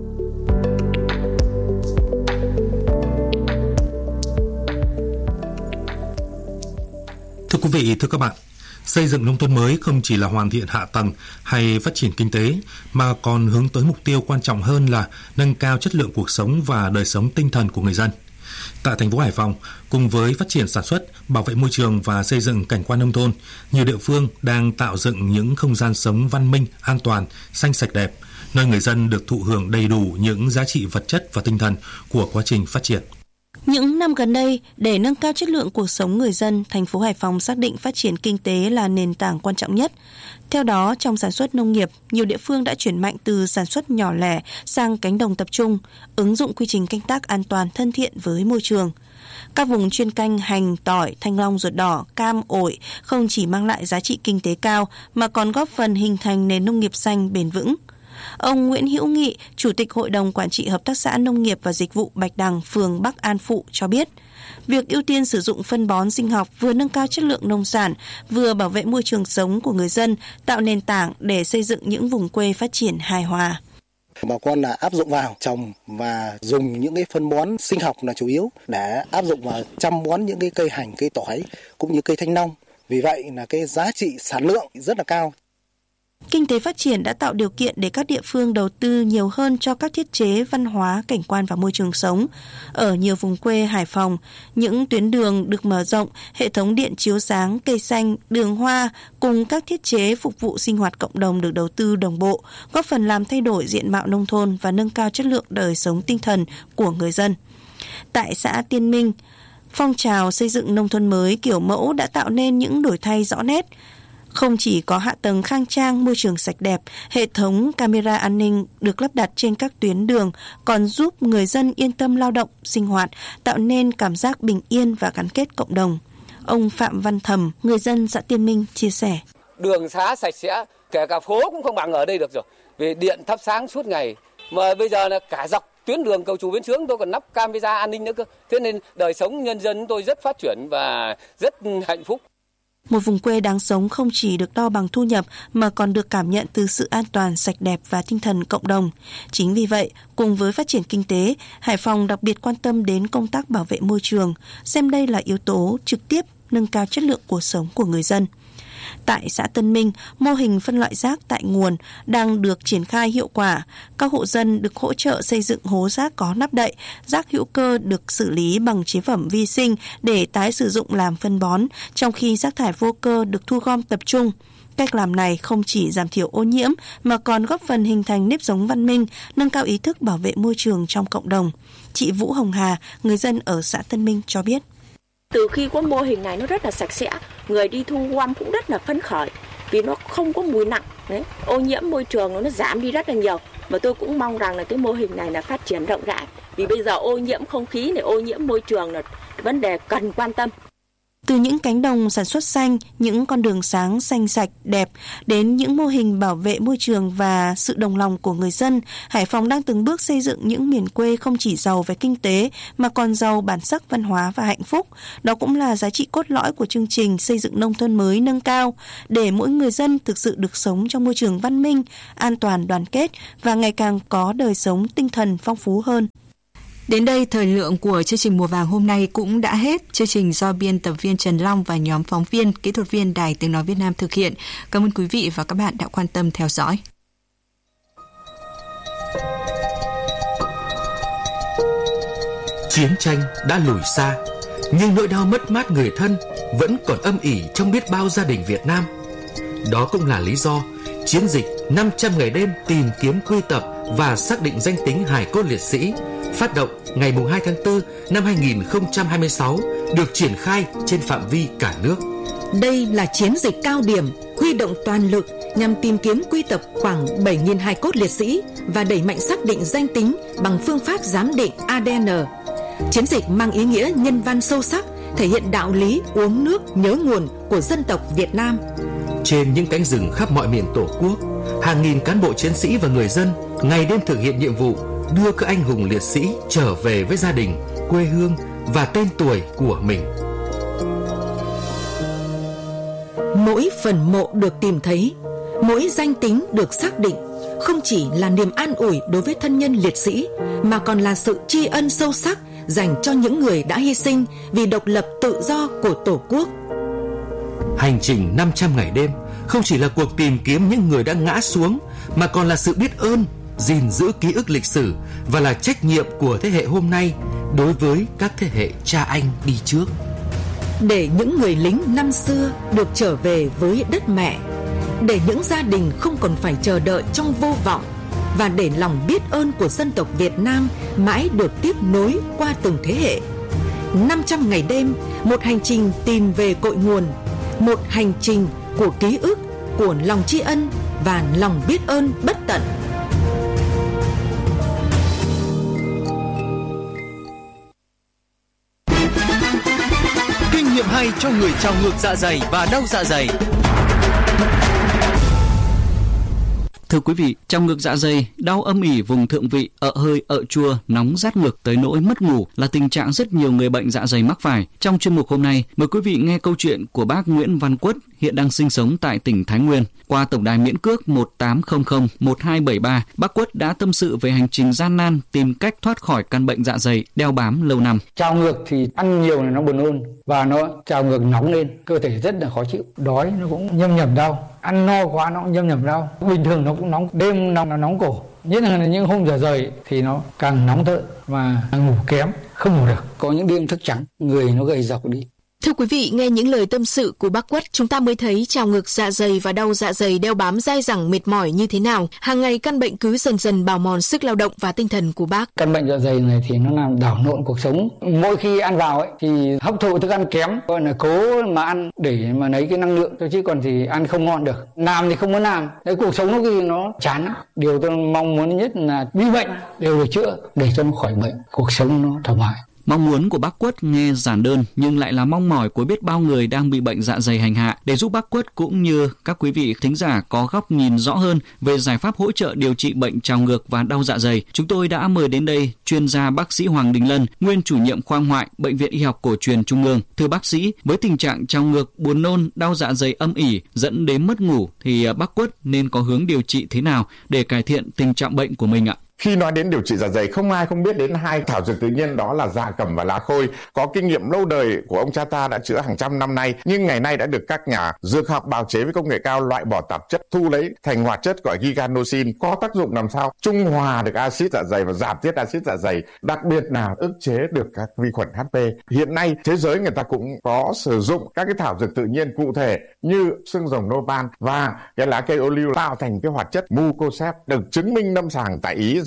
Thưa quý vị, thưa các bạn, xây dựng nông thôn mới không chỉ là hoàn thiện hạ tầng hay phát triển kinh tế, mà còn hướng tới mục tiêu quan trọng hơn là nâng cao chất lượng cuộc sống và đời sống tinh thần của người dân. Tại thành phố Hải Phòng, cùng với phát triển sản xuất, bảo vệ môi trường và xây dựng cảnh quan nông thôn, nhiều địa phương đang tạo dựng những không gian sống văn minh, an toàn, xanh sạch đẹp, nơi người dân được thụ hưởng đầy đủ những giá trị vật chất và tinh thần của quá trình phát triển. Những năm gần đây, để nâng cao chất lượng cuộc sống người dân, thành phố Hải Phòng xác định phát triển kinh tế là nền tảng quan trọng nhất. Theo đó, trong sản xuất nông nghiệp, nhiều địa phương đã chuyển mạnh từ sản xuất nhỏ lẻ sang cánh đồng tập trung, ứng dụng quy trình canh tác an toàn thân thiện với môi trường. Các vùng chuyên canh hành, tỏi, thanh long, ruột đỏ, cam, ổi không chỉ mang lại giá trị kinh tế cao mà còn góp phần hình thành nền nông nghiệp xanh bền vững. Ông Nguyễn Hữu Nghị, Chủ tịch Hội đồng Quản trị Hợp tác xã Nông nghiệp và Dịch vụ Bạch Đằng, phường Bắc An Phụ cho biết, việc ưu tiên sử dụng phân bón sinh học vừa nâng cao chất lượng nông sản, vừa bảo vệ môi trường sống của người dân, tạo nền tảng để xây dựng những vùng quê phát triển hài hòa. Bà con là áp dụng vào trồng và dùng những cái phân bón sinh học là chủ yếu để áp dụng vào chăm bón những cái cây hành, cây tỏi cũng như cây thanh long. Vì vậy là cái giá trị sản lượng rất là cao. Kinh tế phát triển đã tạo điều kiện để các địa phương đầu tư nhiều hơn cho các thiết chế văn hóa, cảnh quan và môi trường sống. Ở nhiều vùng quê Hải Phòng, những tuyến đường được mở rộng, hệ thống điện chiếu sáng, cây xanh, đường hoa cùng các thiết chế phục vụ sinh hoạt cộng đồng được đầu tư đồng bộ, góp phần làm thay đổi diện mạo nông thôn và nâng cao chất lượng đời sống tinh thần của người dân. Tại xã Tiên Minh, phong trào xây dựng nông thôn mới kiểu mẫu đã tạo nên những đổi thay rõ nét. Không chỉ có hạ tầng khang trang, môi trường sạch đẹp, hệ thống camera an ninh được lắp đặt trên các tuyến đường còn giúp người dân yên tâm lao động, sinh hoạt, tạo nên cảm giác bình yên và gắn kết cộng đồng. Ông Phạm Văn Thầm, người dân xã Tiên Minh, chia sẻ. Đường xá sạch sẽ, kể cả phố cũng không bằng ở đây được rồi. Vì điện thắp sáng suốt ngày. Mà bây giờ là cả dọc tuyến đường Cầu Trù Bến Xướng tôi còn lắp camera an ninh nữa cơ. Thế nên đời sống nhân dân tôi rất phát triển và rất hạnh phúc. Một vùng quê đáng sống không chỉ được đo bằng thu nhập mà còn được cảm nhận từ sự an toàn, sạch đẹp và tinh thần cộng đồng. Chính vì vậy, cùng với phát triển kinh tế, Hải Phòng đặc biệt quan tâm đến công tác bảo vệ môi trường, xem đây là yếu tố trực tiếp nâng cao chất lượng cuộc sống của người dân. Tại xã Tân Minh, mô hình phân loại rác tại nguồn đang được triển khai hiệu quả. Các hộ dân được hỗ trợ xây dựng hố rác có nắp đậy, rác hữu cơ được xử lý bằng chế phẩm vi sinh để tái sử dụng làm phân bón, trong khi rác thải vô cơ được thu gom tập trung. Cách làm này không chỉ giảm thiểu ô nhiễm mà còn góp phần hình thành nếp sống văn minh, nâng cao ý thức bảo vệ môi trường trong cộng đồng. Chị Vũ Hồng Hà, người dân ở xã Tân Minh cho biết. Từ khi có mô hình này nó rất là sạch sẽ, người đi thu gom cũng rất là phấn khởi vì nó không có mùi nặng, đấy, ô nhiễm môi trường nó giảm đi rất là nhiều. Mà tôi cũng mong rằng là cái mô hình này là phát triển rộng rãi vì bây giờ ô nhiễm không khí này, ô nhiễm môi trường là vấn đề cần quan tâm. Từ những cánh đồng sản xuất xanh, những con đường sáng xanh sạch, đẹp, đến những mô hình bảo vệ môi trường và sự đồng lòng của người dân, Hải Phòng đang từng bước xây dựng những miền quê không chỉ giàu về kinh tế mà còn giàu bản sắc văn hóa và hạnh phúc. Đó cũng là giá trị cốt lõi của chương trình xây dựng nông thôn mới nâng cao, để mỗi người dân thực sự được sống trong môi trường văn minh, an toàn, đoàn kết và ngày càng có đời sống tinh thần phong phú hơn. Đến đây, thời lượng của chương trình Mùa Vàng hôm nay cũng đã hết. Chương trình do biên tập viên Trần Long và nhóm phóng viên, kỹ thuật viên Đài Tiếng Nói Việt Nam thực hiện. Cảm ơn quý vị và các bạn đã quan tâm theo dõi. Chiến tranh đã lùi xa, nhưng nỗi đau mất mát người thân vẫn còn âm ỉ trong biết bao gia đình Việt Nam. Đó cũng là lý do chiến dịch 500 ngày đêm tìm kiếm quy tập và xác định danh tính hài cốt liệt sĩ phát động ngày 2 tháng 4 năm 2026 được triển khai trên phạm vi cả nước. Đây là chiến dịch cao điểm huy động toàn lực nhằm tìm kiếm quy tập khoảng 7.000 hài cốt liệt sĩ và đẩy mạnh xác định danh tính bằng phương pháp giám định ADN. Chiến dịch mang ý nghĩa nhân văn sâu sắc, thể hiện đạo lý uống nước nhớ nguồn của dân tộc Việt Nam. Trên những cánh rừng khắp mọi miền Tổ quốc, hàng nghìn cán bộ chiến sĩ và người dân ngày đêm thực hiện nhiệm vụ đưa các anh hùng liệt sĩ trở về với gia đình, quê hương và tên tuổi của mình. Mỗi phần mộ được tìm thấy, mỗi danh tính được xác định không chỉ là niềm an ủi đối với thân nhân liệt sĩ mà còn là sự tri ân sâu sắc dành cho những người đã hy sinh vì độc lập tự do của Tổ quốc. Hành trình 500 ngày đêm không chỉ là cuộc tìm kiếm những người đã ngã xuống mà còn là sự biết ơn, gìn giữ ký ức lịch sử và là trách nhiệm của thế hệ hôm nay đối với các thế hệ cha anh đi trước. Để những người lính năm xưa được trở về với đất mẹ, để những gia đình không còn phải chờ đợi trong vô vọng, và để lòng biết ơn của dân tộc Việt Nam mãi được tiếp nối qua từng thế hệ. 500 ngày đêm, một hành trình tìm về cội nguồn, một hành trình của ký ức, của lòng tri ân và lòng biết ơn bất tận. Kinh nghiệm hay cho người trào ngược dạ dày và đau dạ dày. Thưa quý vị, trào ngược dạ dày, đau âm ỉ vùng thượng vị, ợ hơi, ợ chua, nóng rát ngực tới nỗi mất ngủ là tình trạng rất nhiều người bệnh dạ dày mắc phải. Trong chuyên mục hôm nay, mời quý vị nghe câu chuyện của bác Nguyễn Văn Quất, hiện đang sinh sống tại tỉnh Thái Nguyên. Qua tổng đài miễn cước 1800 1273, bác Quất đã tâm sự về hành trình gian nan tìm cách thoát khỏi căn bệnh dạ dày đeo bám lâu năm. Trào ngược thì ăn nhiều là nó buồn nôn và nó trào ngược nóng lên, cơ thể rất là khó chịu, đói nó cũng nhâm nhầm đau. Ăn no quá nó cũng nhâm nhầm đau. Bình thường nó cũng nóng, đêm nó nóng cổ. Nhất là những hôm dạ dày thì nó càng nóng thợ và ngủ kém, không ngủ được. Có những đêm thức trắng, người nó gầy dọc đi. Thưa quý vị, nghe những lời tâm sự của bác Quất, chúng ta mới thấy trào ngược dạ dày và đau dạ dày đeo bám dai dẳng mệt mỏi như thế nào. Hàng ngày căn bệnh cứ dần dần bào mòn sức lao động và tinh thần của bác. Căn bệnh dạ dày này thì nó làm đảo lộn cuộc sống. Mỗi khi ăn vào ấy thì hấp thụ thức ăn kém, gọi là cố mà ăn để mà lấy cái năng lượng thôi, chứ còn thì ăn không ngon được. Làm thì không muốn làm, đấy, cuộc sống nó khi nó chán lắm. Điều tôi mong muốn nhất là bị bệnh đều được chữa để cho nó khỏi bệnh, cuộc sống nó thoải mái. Mong muốn của bác Quất nghe giản đơn nhưng lại là mong mỏi của biết bao người đang bị bệnh dạ dày hành hạ. Để giúp bác Quất cũng như các quý vị thính giả có góc nhìn rõ hơn về giải pháp hỗ trợ điều trị bệnh trào ngược và đau dạ dày, chúng tôi đã mời đến đây chuyên gia bác sĩ Hoàng Đình Lân, nguyên chủ nhiệm khoa ngoại Bệnh viện Y học Cổ truyền Trung ương. Thưa bác sĩ, với tình trạng trào ngược, buồn nôn, đau dạ dày âm ỉ dẫn đến mất ngủ thì bác Quất nên có hướng điều trị thế nào để cải thiện tình trạng bệnh của mình ạ? Khi nói đến điều trị dạ dày, không ai không biết đến hai thảo dược tự nhiên, đó là dạ cẩm và lá khôi. Có kinh nghiệm lâu đời của ông cha ta đã chữa hàng trăm năm nay, nhưng ngày nay đã được các nhà dược học bào chế với công nghệ cao loại bỏ tạp chất, thu lấy thành hoạt chất gọi giganosin, có tác dụng làm sao trung hòa được axit dạ dày và giảm tiết axit dạ dày, đặc biệt là ức chế được các vi khuẩn HP. Hiện nay thế giới người ta cũng có sử dụng các cái thảo dược tự nhiên cụ thể như xương rồng nopal và cái lá cây ô liu tạo thành cái hoạt chất mucosep được chứng minh lâm sàng tại Ý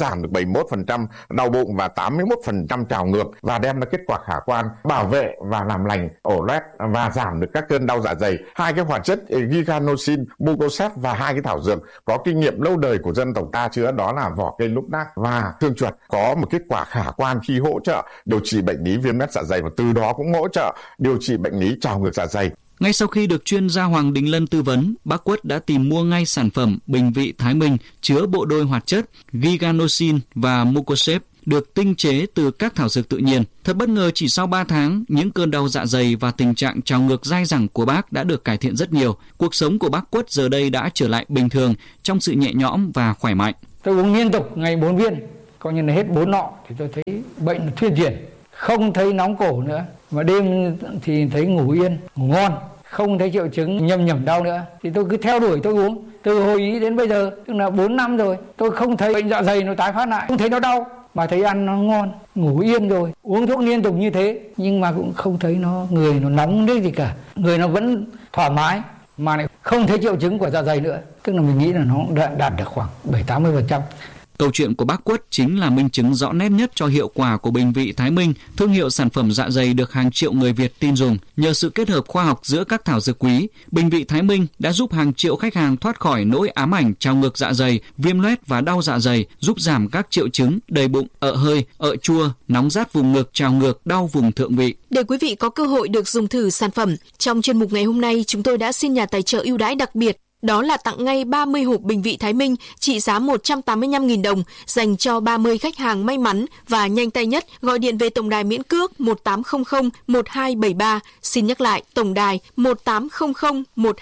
giảm được 71% đau bụng và 81% trào ngược và đem lại kết quả khả quan bảo vệ và làm lành ổ loét và giảm được các cơn đau dạ dày. Hai cái hoạt chất giganosin, mucosep và hai cái thảo dược có kinh nghiệm lâu đời của dân tộc ta chữa, đó là vỏ cây lúc nác và thương chuột, có một kết quả khả quan khi hỗ trợ điều trị bệnh lý viêm loét dạ dày và từ đó cũng hỗ trợ điều trị bệnh lý trào ngược dạ dày. Ngay sau khi được chuyên gia Hoàng Đình Lân tư vấn, bác Quất đã tìm mua ngay sản phẩm Bình Vị Thái Minh chứa bộ đôi hoạt chất giganosin và mucosep được tinh chế từ các thảo dược tự nhiên. Thật bất ngờ, chỉ sau 3 tháng, những cơn đau dạ dày và tình trạng trào ngược dai dẳng của bác đã được cải thiện rất nhiều. Cuộc sống của bác Quất giờ đây đã trở lại bình thường trong sự nhẹ nhõm và khỏe mạnh. Tôi uống liên tục ngày 4 viên, coi như là hết 4 lọ thì tôi thấy bệnh thuyên chuyển, không thấy nóng cổ nữa, mà đêm thì thấy ngủ yên, ngủ ngon, không thấy triệu chứng nhầm đau nữa. Thì tôi cứ theo đuổi tôi uống từ hồi ý đến bây giờ, tức là 4 năm rồi, tôi không thấy bệnh dạ dày nó tái phát lại, không thấy nó đau, mà thấy ăn nó ngon, ngủ yên rồi, uống thuốc liên tục như thế nhưng mà cũng không thấy người nó nóng đấy gì cả, người nó vẫn thoải mái mà lại không thấy triệu chứng của dạ dày nữa, tức là mình nghĩ là nó đã đạt được khoảng 70-80%. Câu chuyện của bác Quất chính là minh chứng rõ nét nhất cho hiệu quả của Bình Vị Thái Minh, thương hiệu sản phẩm dạ dày được hàng triệu người Việt tin dùng. Nhờ sự kết hợp khoa học giữa các thảo dược quý, Bình Vị Thái Minh đã giúp hàng triệu khách hàng thoát khỏi nỗi ám ảnh trào ngược dạ dày, viêm loét và đau dạ dày, giúp giảm các triệu chứng đầy bụng, ợ hơi, ợ chua, nóng rát vùng ngực, trào ngược, đau vùng thượng vị. Để quý vị có cơ hội được dùng thử sản phẩm, trong chuyên mục ngày hôm nay chúng tôi đã xin nhà tài trợ ưu đãi đặc biệt. Đó là tặng ngay 30 hộp Bình Vị Thái Minh trị giá 185.000 đồng dành cho 30 khách hàng may mắn và nhanh tay nhất gọi điện về tổng đài miễn cước 1800 1273. Xin nhắc lại, tổng đài 1800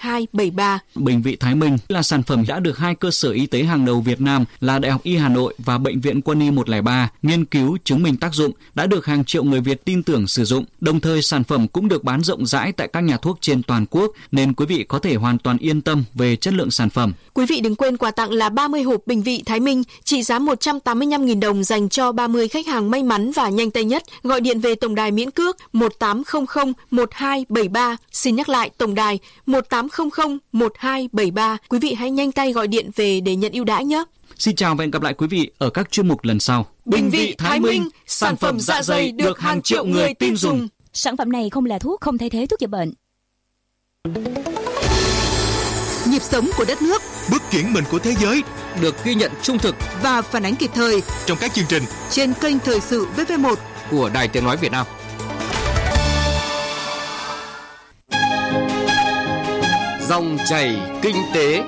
1273. Bình Vị Thái Minh là sản phẩm đã được hai cơ sở y tế hàng đầu Việt Nam là Đại học Y Hà Nội và Bệnh viện Quân y 103 nghiên cứu chứng minh tác dụng, đã được hàng triệu người Việt tin tưởng sử dụng. Đồng thời sản phẩm cũng được bán rộng rãi tại các nhà thuốc trên toàn quốc nên quý vị có thể hoàn toàn yên tâm về chất lượng sản phẩm. Quý vị đừng quên quà tặng là 30 hộp Bình Vị Thái Minh trị giá 185.000 đồng dành cho 30 khách hàng may mắn và nhanh tay nhất gọi điện về tổng đài miễn cước 1800 1273. Xin nhắc lại, tổng đài 1800 1273. Quý vị hãy nhanh tay gọi điện về để nhận ưu đãi nhé. Xin chào và hẹn gặp lại quý vị ở các chuyên mục lần sau. Bình Vị Thái Minh, sản phẩm dạ dày được hàng triệu người tin dùng. Sản phẩm này không là thuốc, không thay thế thuốc chữa bệnh. Nhịp sống của đất nước, bước chuyển mình của thế giới được ghi nhận trung thực và phản ánh kịp thời trong các chương trình trên kênh Thời sự VV1 của Đài Tiếng nói Việt Nam. Dòng chảy kinh tế.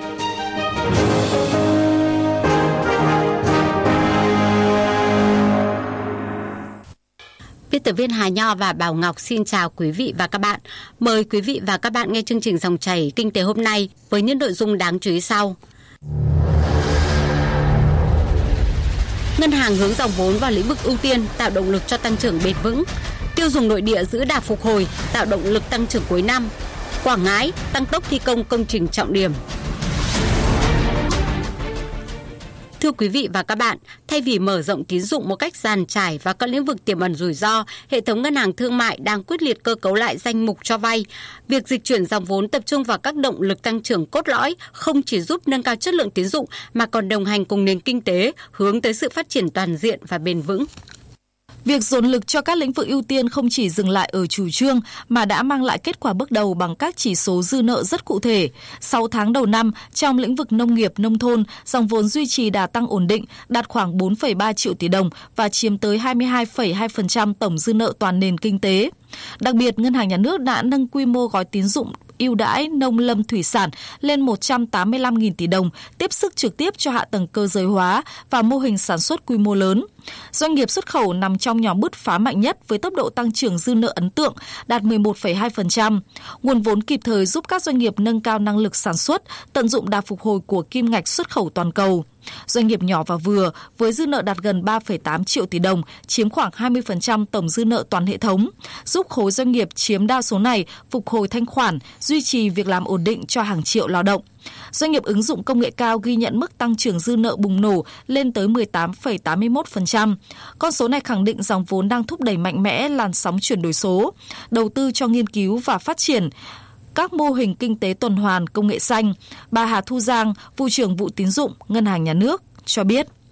Biên tập viên Hà Nho và Bảo Ngọc xin chào quý vị và các bạn. Mời quý vị và các bạn nghe chương trình Dòng chảy kinh tế hôm nay với những nội dung đáng chú ý sau. Ngân hàng hướng dòng vốn vào lĩnh vực ưu tiên tạo động lực cho tăng trưởng bền vững. Tiêu dùng nội địa giữ đà phục hồi tạo động lực tăng trưởng cuối năm. Quảng Ngãi tăng tốc thi công công trình trọng điểm. Thưa quý vị và các bạn, thay vì mở rộng tín dụng một cách dàn trải vào các lĩnh vực tiềm ẩn rủi ro, hệ thống ngân hàng thương mại đang quyết liệt cơ cấu lại danh mục cho vay. Việc dịch chuyển dòng vốn tập trung vào các động lực tăng trưởng cốt lõi không chỉ giúp nâng cao chất lượng tín dụng mà còn đồng hành cùng nền kinh tế hướng tới sự phát triển toàn diện và bền vững. Việc dồn lực cho các lĩnh vực ưu tiên không chỉ dừng lại ở chủ trương mà đã mang lại kết quả bước đầu bằng các chỉ số dư nợ rất cụ thể. 6 tháng đầu năm, trong lĩnh vực nông nghiệp nông thôn, dòng vốn duy trì đà tăng ổn định, đạt khoảng 4,3 triệu tỷ đồng và chiếm tới 22,2% tổng dư nợ toàn nền kinh tế. Đặc biệt, Ngân hàng Nhà nước đã nâng quy mô gói tín dụng ưu đãi nông lâm thủy sản lên 185.000 tỷ đồng, tiếp sức trực tiếp cho hạ tầng cơ giới hóa và mô hình sản xuất quy mô lớn. Doanh nghiệp xuất khẩu nằm trong nhóm bứt phá mạnh nhất với tốc độ tăng trưởng dư nợ ấn tượng, đạt 11,2%. Nguồn vốn kịp thời giúp các doanh nghiệp nâng cao năng lực sản xuất, tận dụng đà phục hồi của kim ngạch xuất khẩu toàn cầu. Doanh nghiệp nhỏ và vừa với dư nợ đạt gần 3,8 triệu tỷ đồng, chiếm khoảng 20% tổng dư nợ toàn hệ thống, giúp khối doanh nghiệp chiếm đa số này phục hồi thanh khoản, duy trì việc làm ổn định cho hàng triệu lao động. Doanh nghiệp ứng dụng công nghệ cao ghi nhận mức tăng trưởng dư nợ bùng nổ lên tới 18,81%. Con số này khẳng định dòng vốn đang thúc đẩy mạnh mẽ làn sóng chuyển đổi số, đầu tư cho nghiên cứu và phát triển các mô hình kinh tế tuần hoàn công nghệ xanh. Bà Hà Thu Giang, Vụ trưởng Vụ Tín dụng Ngân hàng Nhà nước cho biết.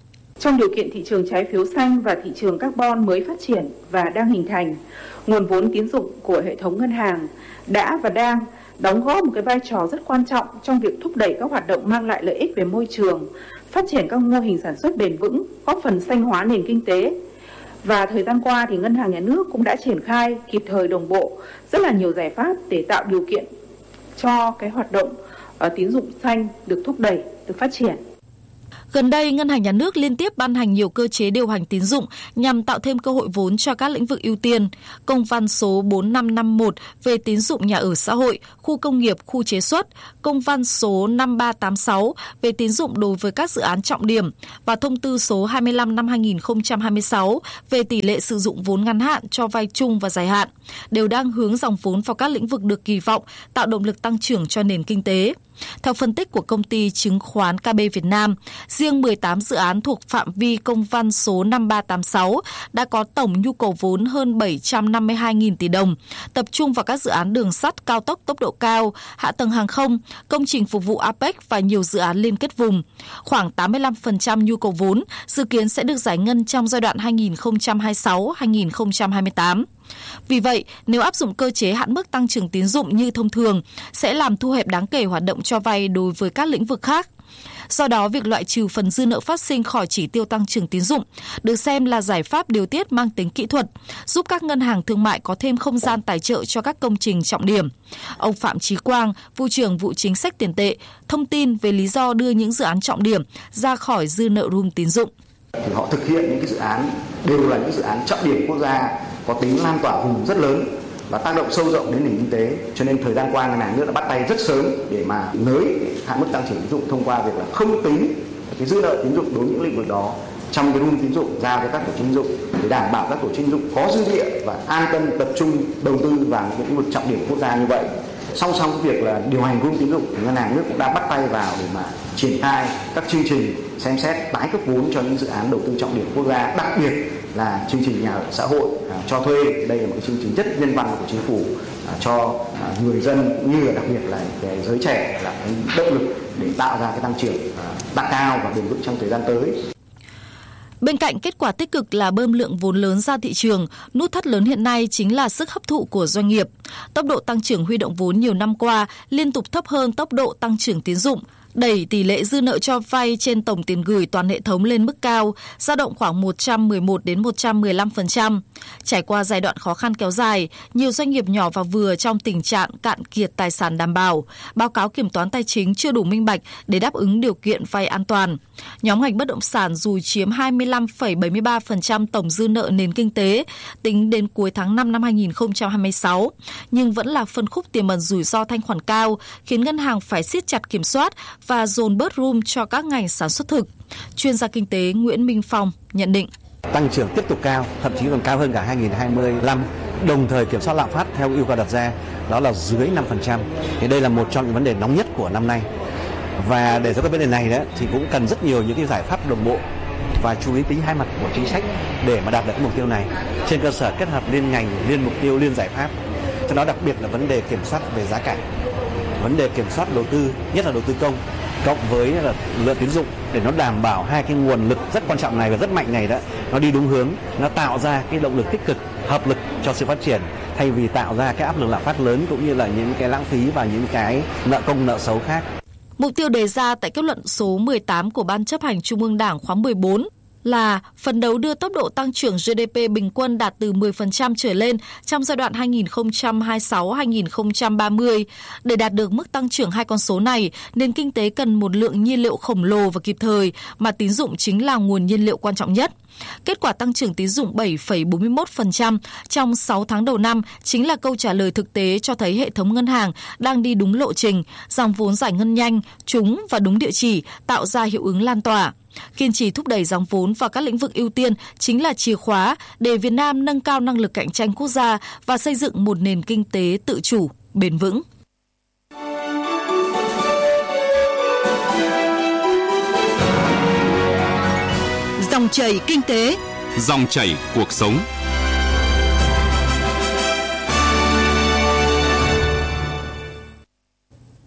Trong điều kiện thị trường trái phiếu xanh và thị trường carbon mới phát triển và đang hình thành, nguồn vốn tín dụng của hệ thống ngân hàng đã và đang đóng góp một cái vai trò rất quan trọng trong việc thúc đẩy các hoạt động mang lại lợi ích về môi trường, phát triển các mô hình sản xuất bền vững, góp phần xanh hóa nền kinh tế. Và thời gian qua thì Ngân hàng Nhà nước cũng đã triển khai kịp thời đồng bộ rất là nhiều giải pháp để tạo điều kiện cho cái hoạt động tín dụng xanh được thúc đẩy, được phát triển. Gần đây, Ngân hàng Nhà nước liên tiếp ban hành nhiều cơ chế điều hành tín dụng nhằm tạo thêm cơ hội vốn cho các lĩnh vực ưu tiên. Công văn số 4551 về tín dụng nhà ở xã hội, khu công nghiệp, khu chế xuất, công văn số 5386 về tín dụng đối với các dự án trọng điểm và thông tư số 25 năm 2026 về tỷ lệ sử dụng vốn ngắn hạn cho vay chung và dài hạn đều đang hướng dòng vốn vào các lĩnh vực được kỳ vọng tạo động lực tăng trưởng cho nền kinh tế. Theo phân tích của công ty chứng khoán KB Việt Nam, riêng 18 dự án thuộc phạm vi công văn số 5386 đã có tổng nhu cầu vốn hơn 752.000 tỷ đồng, tập trung vào các dự án đường sắt cao tốc tốc độ cao, hạ tầng hàng không, công trình phục vụ APEC và nhiều dự án liên kết vùng. Khoảng 85% nhu cầu vốn dự kiến sẽ được giải ngân trong giai đoạn 2026-2028. Vì vậy, nếu áp dụng cơ chế hạn mức tăng trưởng tín dụng như thông thường, sẽ làm thu hẹp đáng kể hoạt động cho vay đối với các lĩnh vực khác. Do đó, việc loại trừ phần dư nợ phát sinh khỏi chỉ tiêu tăng trưởng tín dụng được xem là giải pháp điều tiết mang tính kỹ thuật, giúp các ngân hàng thương mại có thêm không gian tài trợ cho các công trình trọng điểm. Ông Phạm Chí Quang, Vụ trưởng Vụ Chính sách Tiền tệ, thông tin về lý do đưa những dự án trọng điểm ra khỏi dư nợ room tín dụng. Thì họ thực hiện những cái dự án đều là những dự án trọng điểm quốc gia, có tính lan tỏa vùng rất lớn và tác động sâu rộng đến nền kinh tế. Cho nên thời gian qua Ngân hàng Nước đã bắt tay rất sớm để mà nới hạn mức tăng trưởng tín dụng thông qua việc là không tính cái dư nợ tín dụng đối với những lĩnh vực đó trong cái room tín dụng giao cho các tổ chức tín dụng để đảm bảo các tổ chức tín dụng có dư địa và an tâm tập trung đầu tư vào những lĩnh vực trọng điểm quốc gia như vậy. Song song với việc là điều hành room tín dụng, Ngân hàng Nước cũng đã bắt tay vào để mà triển khai các chương trình xem xét tái cấp vốn cho những dự án đầu tư trọng điểm quốc gia, đặc biệt là chương trình nhà ở xã hội cho thuê. Đây là một chương trình rất nhân văn của chính phủ cho người dân cũng như là đặc biệt là cái giới trẻ là cái động lực để tạo ra cái tăng trưởng tăng cao và bền vững trong thời gian tới. Bên cạnh kết quả tích cực là bơm lượng vốn lớn ra thị trường, nút thắt lớn hiện nay chính là sức hấp thụ của doanh nghiệp. Tốc độ tăng trưởng huy động vốn nhiều năm qua liên tục thấp hơn tốc độ tăng trưởng tín dụng, đẩy tỷ lệ dư nợ cho vay trên tổng tiền gửi toàn hệ thống lên mức cao, dao động khoảng 111 đến 115%. Trải qua giai đoạn khó khăn kéo dài, nhiều doanh nghiệp nhỏ và vừa trong tình trạng cạn kiệt tài sản đảm bảo, báo cáo kiểm toán tài chính chưa đủ minh bạch để đáp ứng điều kiện vay an toàn. Nhóm ngành bất động sản dù chiếm 25,73% tổng dư nợ nền kinh tế tính đến cuối tháng 5 năm 2026, nhưng vẫn là phân khúc tiềm ẩn rủi ro thanh khoản cao, khiến ngân hàng phải siết chặt kiểm soát và dồn bớt room cho các ngành sản xuất thực. Chuyên gia kinh tế Nguyễn Minh Phong nhận định. Tăng trưởng tiếp tục cao, thậm chí còn cao hơn cả 2025, đồng thời kiểm soát lạm phát theo yêu cầu đặt ra, đó là dưới 5%. Thì đây là một trong những vấn đề nóng nhất của năm nay. Và để giải quyết vấn đề này thì cũng cần rất nhiều những cái giải pháp đồng bộ và chú ý tính hai mặt của chính sách để mà đạt được cái mục tiêu này. Trên cơ sở kết hợp liên ngành, liên mục tiêu, liên giải pháp. Cho đó đặc biệt là vấn đề kiểm soát về giá cả, vấn đề kiểm soát đầu tư, nhất là đầu tư công, cộng với là lượng tín dụng để nó đảm bảo hai cái nguồn lực rất quan trọng này và rất mạnh này nó đi đúng hướng, nó tạo ra cái động lực tích cực, hợp lực cho sự phát triển thay vì tạo ra cái áp lực lạm phát lớn cũng như là những cái lãng phí và những cái nợ công nợ xấu khác. Mục tiêu đề ra tại kết luận số 18 của Ban chấp hành Trung ương Đảng khóa 14 là phấn đấu đưa tốc độ tăng trưởng GDP bình quân đạt từ 10% trở lên trong giai đoạn 2026-2030. Để đạt được mức tăng trưởng hai con số này, nền kinh tế cần một lượng nhiên liệu khổng lồ và kịp thời, mà tín dụng chính là nguồn nhiên liệu quan trọng nhất. Kết quả tăng trưởng tín dụng 7,41% trong 6 tháng đầu năm chính là câu trả lời thực tế cho thấy hệ thống ngân hàng đang đi đúng lộ trình, dòng vốn giải ngân nhanh, trúng và đúng địa chỉ, tạo ra hiệu ứng lan tỏa. Kiên trì thúc đẩy dòng vốn vào các lĩnh vực ưu tiên chính là chìa khóa để Việt Nam nâng cao năng lực cạnh tranh quốc gia và xây dựng một nền kinh tế tự chủ, bền vững. Dòng chảy kinh tế, dòng chảy cuộc sống.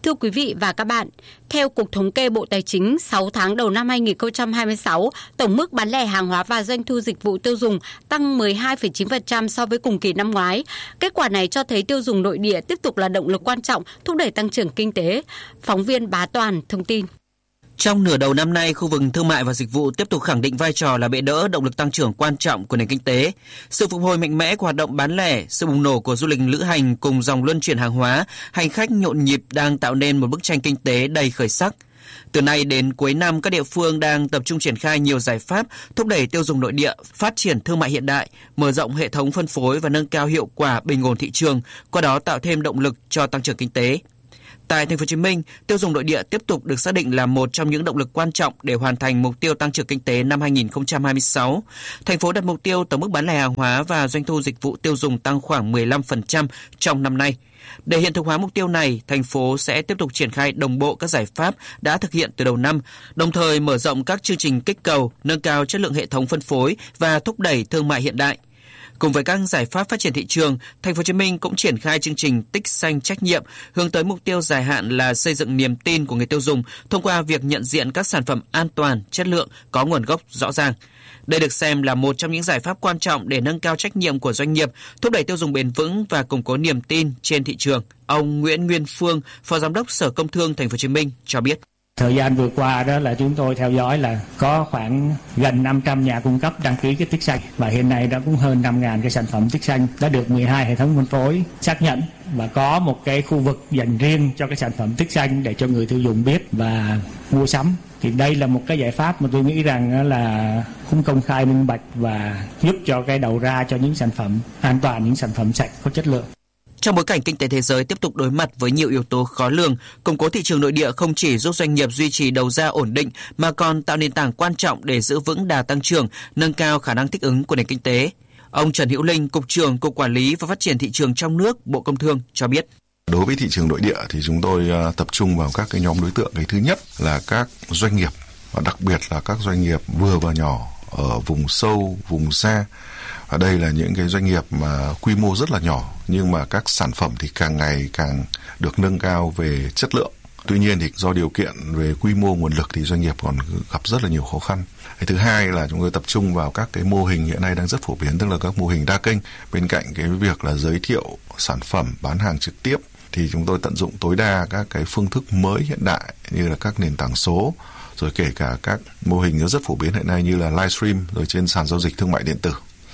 Thưa quý vị và các bạn, theo Cục Thống kê Bộ Tài chính, 6 tháng đầu năm 2026, tổng mức bán lẻ hàng hóa và doanh thu dịch vụ tiêu dùng tăng 12,9% so với cùng kỳ năm ngoái. Kết quả này cho thấy tiêu dùng nội địa tiếp tục là động lực quan trọng thúc đẩy tăng trưởng kinh tế. Phóng viên Bá Toàn thông tin. Trong nửa đầu năm nay, khu vực thương mại và dịch vụ tiếp tục khẳng định vai trò là bệ đỡ động lực tăng trưởng quan trọng của nền kinh tế. Sự phục hồi mạnh mẽ của hoạt động bán lẻ, sự bùng nổ của du lịch lữ hành cùng dòng luân chuyển hàng hóa, hành khách nhộn nhịp đang tạo nên một bức tranh kinh tế đầy khởi sắc. Từ nay đến cuối năm, các địa phương đang tập trung triển khai nhiều giải pháp thúc đẩy tiêu dùng nội địa, phát triển thương mại hiện đại, mở rộng hệ thống phân phối và nâng cao hiệu quả bình ổn thị trường, qua đó tạo thêm động lực cho tăng trưởng kinh tế. Tại Thành phố Hồ Chí Minh, tiêu dùng nội địa tiếp tục được xác định là một trong những động lực quan trọng để hoàn thành mục tiêu tăng trưởng kinh tế năm 2026. Thành phố đặt mục tiêu tổng mức bán lẻ hàng hóa và doanh thu dịch vụ tiêu dùng tăng khoảng 15% trong năm nay. Để hiện thực hóa mục tiêu này, thành phố sẽ tiếp tục triển khai đồng bộ các giải pháp đã thực hiện từ đầu năm, đồng thời mở rộng các chương trình kích cầu, nâng cao chất lượng hệ thống phân phối và thúc đẩy thương mại hiện đại. Cùng với các giải pháp phát triển thị trường, Thành phố Hồ Chí Minh cũng triển khai chương trình tích xanh trách nhiệm hướng tới mục tiêu dài hạn là xây dựng niềm tin của người tiêu dùng thông qua việc nhận diện các sản phẩm an toàn, chất lượng, có nguồn gốc rõ ràng. Đây được xem là một trong những giải pháp quan trọng để nâng cao trách nhiệm của doanh nghiệp, thúc đẩy tiêu dùng bền vững và củng cố niềm tin trên thị trường. Ông Nguyễn Nguyên Phương, Phó Giám đốc Sở Công Thương Thành phố Hồ Chí Minh cho biết. Thời gian vừa qua đó là chúng tôi theo dõi là có khoảng gần 500 nhà cung cấp đăng ký cái tích xanh và hiện nay đã cũng hơn 5.000 cái sản phẩm tích xanh đã được 12 hệ thống phân phối xác nhận và có một cái khu vực dành riêng cho cái sản phẩm tích xanh để cho người tiêu dùng biết và mua sắm. Thì đây là một cái giải pháp mà tôi nghĩ rằng là cũng công khai minh bạch và giúp cho cái đầu ra cho những sản phẩm an toàn, những sản phẩm sạch có chất lượng. Trong bối cảnh kinh tế thế giới tiếp tục đối mặt với nhiều yếu tố khó lường, củng cố thị trường nội địa không chỉ giúp doanh nghiệp duy trì đầu ra ổn định mà còn tạo nền tảng quan trọng để giữ vững đà tăng trưởng, nâng cao khả năng thích ứng của nền kinh tế. Ông Trần Hữu Linh, Cục trưởng Cục Quản lý và Phát triển thị trường trong nước, Bộ Công Thương cho biết. Đối với thị trường nội địa thì chúng tôi tập trung vào các cái nhóm đối tượng. Cái thứ nhất là các doanh nghiệp, và đặc biệt là các doanh nghiệp vừa và nhỏ ở vùng sâu, vùng xa. Ở đây là những cái doanh nghiệp mà quy mô rất là nhỏ nhưng mà các sản phẩm thì càng ngày càng được nâng cao về chất lượng. Tuy nhiên thì do điều kiện về quy mô nguồn lực thì doanh nghiệp còn gặp rất là nhiều khó khăn. Cái thứ hai là chúng tôi tập trung vào các cái mô hình hiện nay đang rất phổ biến, tức là các mô hình đa kênh. Bên cạnh cái việc là giới thiệu sản phẩm, bán hàng trực tiếp thì chúng tôi tận dụng tối đa các cái phương thức mới hiện đại như là các nền tảng số, rồi kể cả các mô hình rất phổ biến hiện nay như là livestream rồi trên sàn giao dịch thương mại điện tử.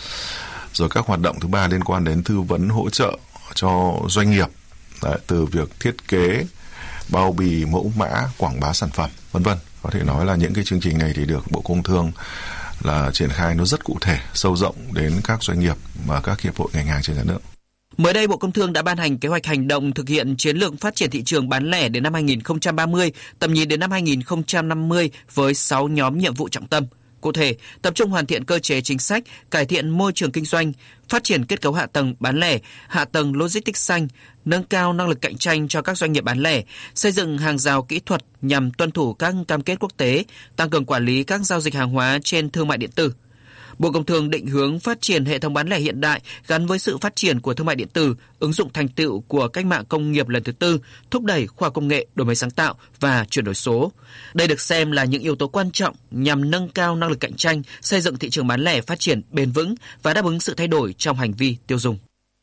Rồi các hoạt động thứ ba liên quan đến tư vấn hỗ trợ cho doanh nghiệp. Đấy, từ việc thiết kế, bao bì, mẫu mã, quảng bá sản phẩm, vân vân. Có thể nói là những cái chương trình này thì được Bộ Công Thương là triển khai nó rất cụ thể, sâu rộng đến các doanh nghiệp và các hiệp hội ngành hàng trên cả nước. Mới đây, Bộ Công Thương đã ban hành kế hoạch hành động thực hiện chiến lược phát triển thị trường bán lẻ đến năm 2030, tầm nhìn đến năm 2050 với 6 nhóm nhiệm vụ trọng tâm. Cụ thể, tập trung hoàn thiện cơ chế chính sách, cải thiện môi trường kinh doanh, phát triển kết cấu hạ tầng bán lẻ, hạ tầng logistics xanh, nâng cao năng lực cạnh tranh cho các doanh nghiệp bán lẻ, xây dựng hàng rào kỹ thuật nhằm tuân thủ các cam kết quốc tế, tăng cường quản lý các giao dịch hàng hóa trên thương mại điện tử. Bộ Công Thương định hướng phát triển hệ thống bán lẻ hiện đại gắn với sự phát triển của thương mại điện tử, ứng dụng thành tựu của cách mạng công nghiệp lần thứ tư, thúc đẩy khoa học công nghệ, đổi mới sáng tạo và chuyển đổi số. Đây được xem là những yếu tố quan trọng nhằm nâng cao năng lực cạnh tranh, xây dựng thị trường bán lẻ phát triển bền vững và đáp ứng sự thay đổi trong hành vi tiêu dùng.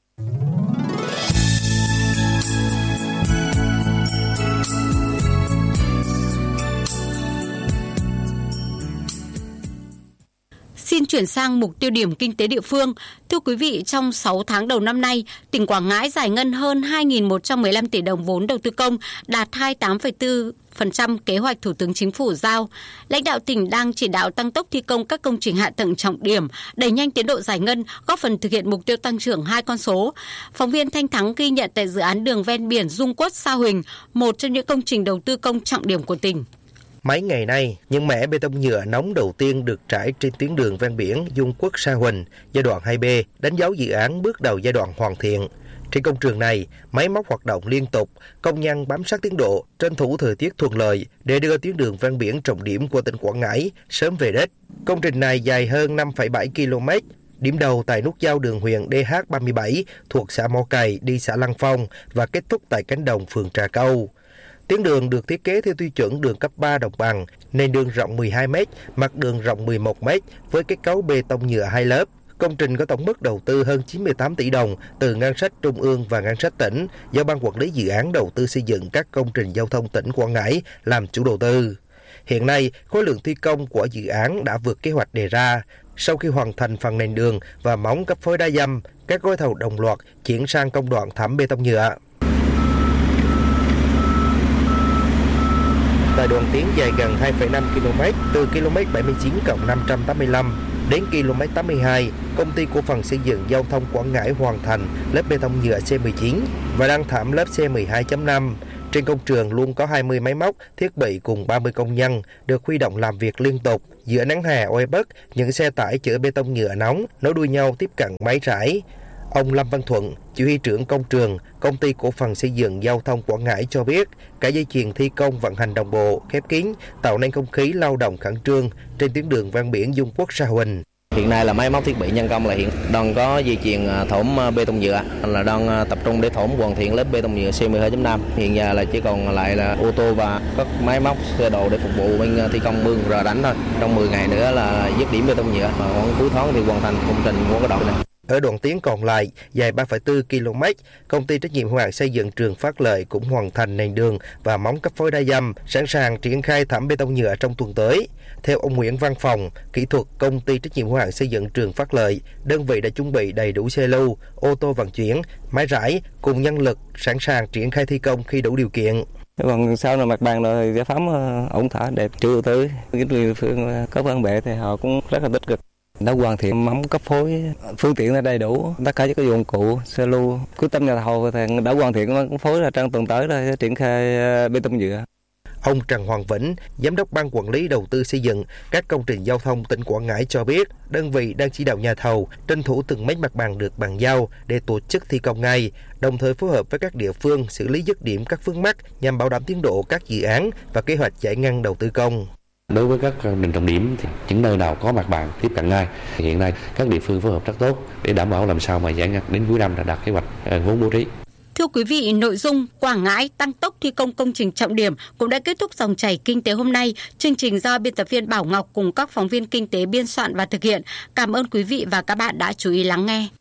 Xin chuyển sang mục tiêu điểm kinh tế địa phương. Thưa quý vị, trong 6 tháng đầu năm nay, tỉnh Quảng Ngãi giải ngân hơn 2.115 tỷ đồng vốn đầu tư công, đạt 28,4% kế hoạch Thủ tướng Chính phủ giao. Lãnh đạo tỉnh đang chỉ đạo tăng tốc thi công các công trình hạ tầng trọng điểm, đẩy nhanh tiến độ giải ngân, góp phần thực hiện mục tiêu tăng trưởng 2 con số. Phóng viên Thanh Thắng ghi nhận tại dự án đường ven biển Dung Quất - Sa Huỳnh, một trong những công trình đầu tư công trọng điểm của tỉnh. Mấy ngày nay, những mẻ bê tông nhựa nóng đầu tiên được trải trên tuyến đường ven biển Dung Quất - Sa Huỳnh, giai đoạn 2B, đánh dấu dự án bước đầu giai đoạn hoàn thiện. Trên công trường này, máy móc hoạt động liên tục, công nhân bám sát tiến độ, tranh thủ thời tiết thuận lợi để đưa tuyến đường ven biển trọng điểm của tỉnh Quảng Ngãi sớm về đích. Công trình này dài hơn 5,7 km, điểm đầu tại nút giao đường huyện DH37 thuộc xã Mỏ Cày đi xã Lăng Phong và kết thúc tại cánh đồng phường Trà Câu. Tuyến đường được thiết kế theo tiêu chuẩn đường cấp 3 đồng bằng, nền đường rộng 12 m, mặt đường rộng 11 m với kết cấu bê tông nhựa 2 lớp. Công trình có tổng mức đầu tư hơn 98 tỷ đồng từ ngân sách trung ương và ngân sách tỉnh do Ban Quản lý Dự án Đầu tư xây dựng các công trình giao thông tỉnh Quảng Ngãi làm chủ đầu tư. Hiện nay, khối lượng thi công của dự án đã vượt kế hoạch đề ra. Sau khi hoàn thành phần nền đường và móng cấp phối đá dăm, các gói thầu đồng loạt chuyển sang công đoạn thảm bê tông nhựa. Tại đoạn tuyến dài gần 2,5 km từ km 79+585 đến km 82, Công ty Cổ phần Xây dựng Giao thông Quảng Ngãi hoàn thành lớp bê tông nhựa C19 và đang thảm lớp C12.5. Trên công trường luôn có 20 máy móc, thiết bị cùng 30 công nhân được huy động làm việc liên tục. Giữa nắng hè oi bức, những xe tải chở bê tông nhựa nóng nối đuôi nhau tiếp cận máy rải. Ông Lâm Văn Thuận, chỉ huy trưởng công trường, Công ty Cổ phần Xây dựng Giao thông Quảng Ngãi cho biết, cả dây chuyền thi công vận hành đồng bộ, khép kín, tạo nên không khí lao động khẩn trương trên tuyến đường ven biển Dung Quốc - Sa Huỳnh. Hiện nay là máy móc thiết bị nhân công là hiện đang có dây chuyền thổm bê tông nhựa, là đang tập trung để thổm hoàn thiện lớp bê tông nhựa C12.5. Hiện giờ là chỉ còn lại là ô tô và các máy móc xe đồ để phục vụ bên thi công mương rờ đánh thôi. Trong 10 ngày nữa là dứt điểm bê tông nhựa, và khoảng cuối tháng thì hoàn thành công trình của cái đoạn này. Ở đoạn tuyến còn lại dài 3,4 km, Công ty trách nhiệm hữu hạn Xây dựng Trường Phát Lợi cũng hoàn thành nền đường và móng cấp phối đá dăm, sẵn sàng triển khai thảm bê tông nhựa trong tuần tới. Theo ông Nguyễn Văn Phòng, kỹ thuật Công ty trách nhiệm hữu hạn Xây dựng Trường Phát Lợi, đơn vị đã chuẩn bị đầy đủ xe lưu, ô tô vận chuyển, máy rải cùng nhân lực sẵn sàng triển khai thi công khi đủ điều kiện. Còn sau là mặt bằng rồi giải phóng ổn thỏa đẹp, chủ đầu tư, cái địa phương có văn bệ thì họ cũng rất là tích cực. Đã hoàn thiện móng cấp phối, phương tiện là đầy đủ, tất cả các dụng cụ, xe lưu, quyết tâm nhà thầu thì đã hoàn thiện móng cấp phối là trong tuần tới rồi triển khai bê tông nhựa. Ông Trần Hoàng Vĩnh, Giám đốc Ban Quản lý Đầu tư Xây dựng các công trình giao thông tỉnh Quảng Ngãi cho biết, đơn vị đang chỉ đạo nhà thầu tranh thủ từng mét mặt bằng được bàn giao để tổ chức thi công ngay, đồng thời phối hợp với các địa phương xử lý dứt điểm các vướng mắc nhằm bảo đảm tiến độ các dự án và kế hoạch giải ngân đầu tư công. Đối với các công trình trọng điểm thì những nơi nào có mặt bằng tiếp cận ngay. Hiện nay các địa phương phối hợp rất tốt để đảm bảo làm sao mà giải ngân đến cuối năm là đạt kế hoạch vốn bố trí. Thưa quý vị, nội dung Quảng Ngãi tăng tốc thi công công trình trọng điểm cũng đã kết thúc dòng chảy kinh tế hôm nay. Chương trình do biên tập viên Bảo Ngọc cùng các phóng viên kinh tế biên soạn và thực hiện. Cảm ơn quý vị và các bạn đã chú ý lắng nghe.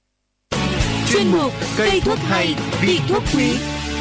Chuyên mục Cây thuốc hay, vị thuốc quý.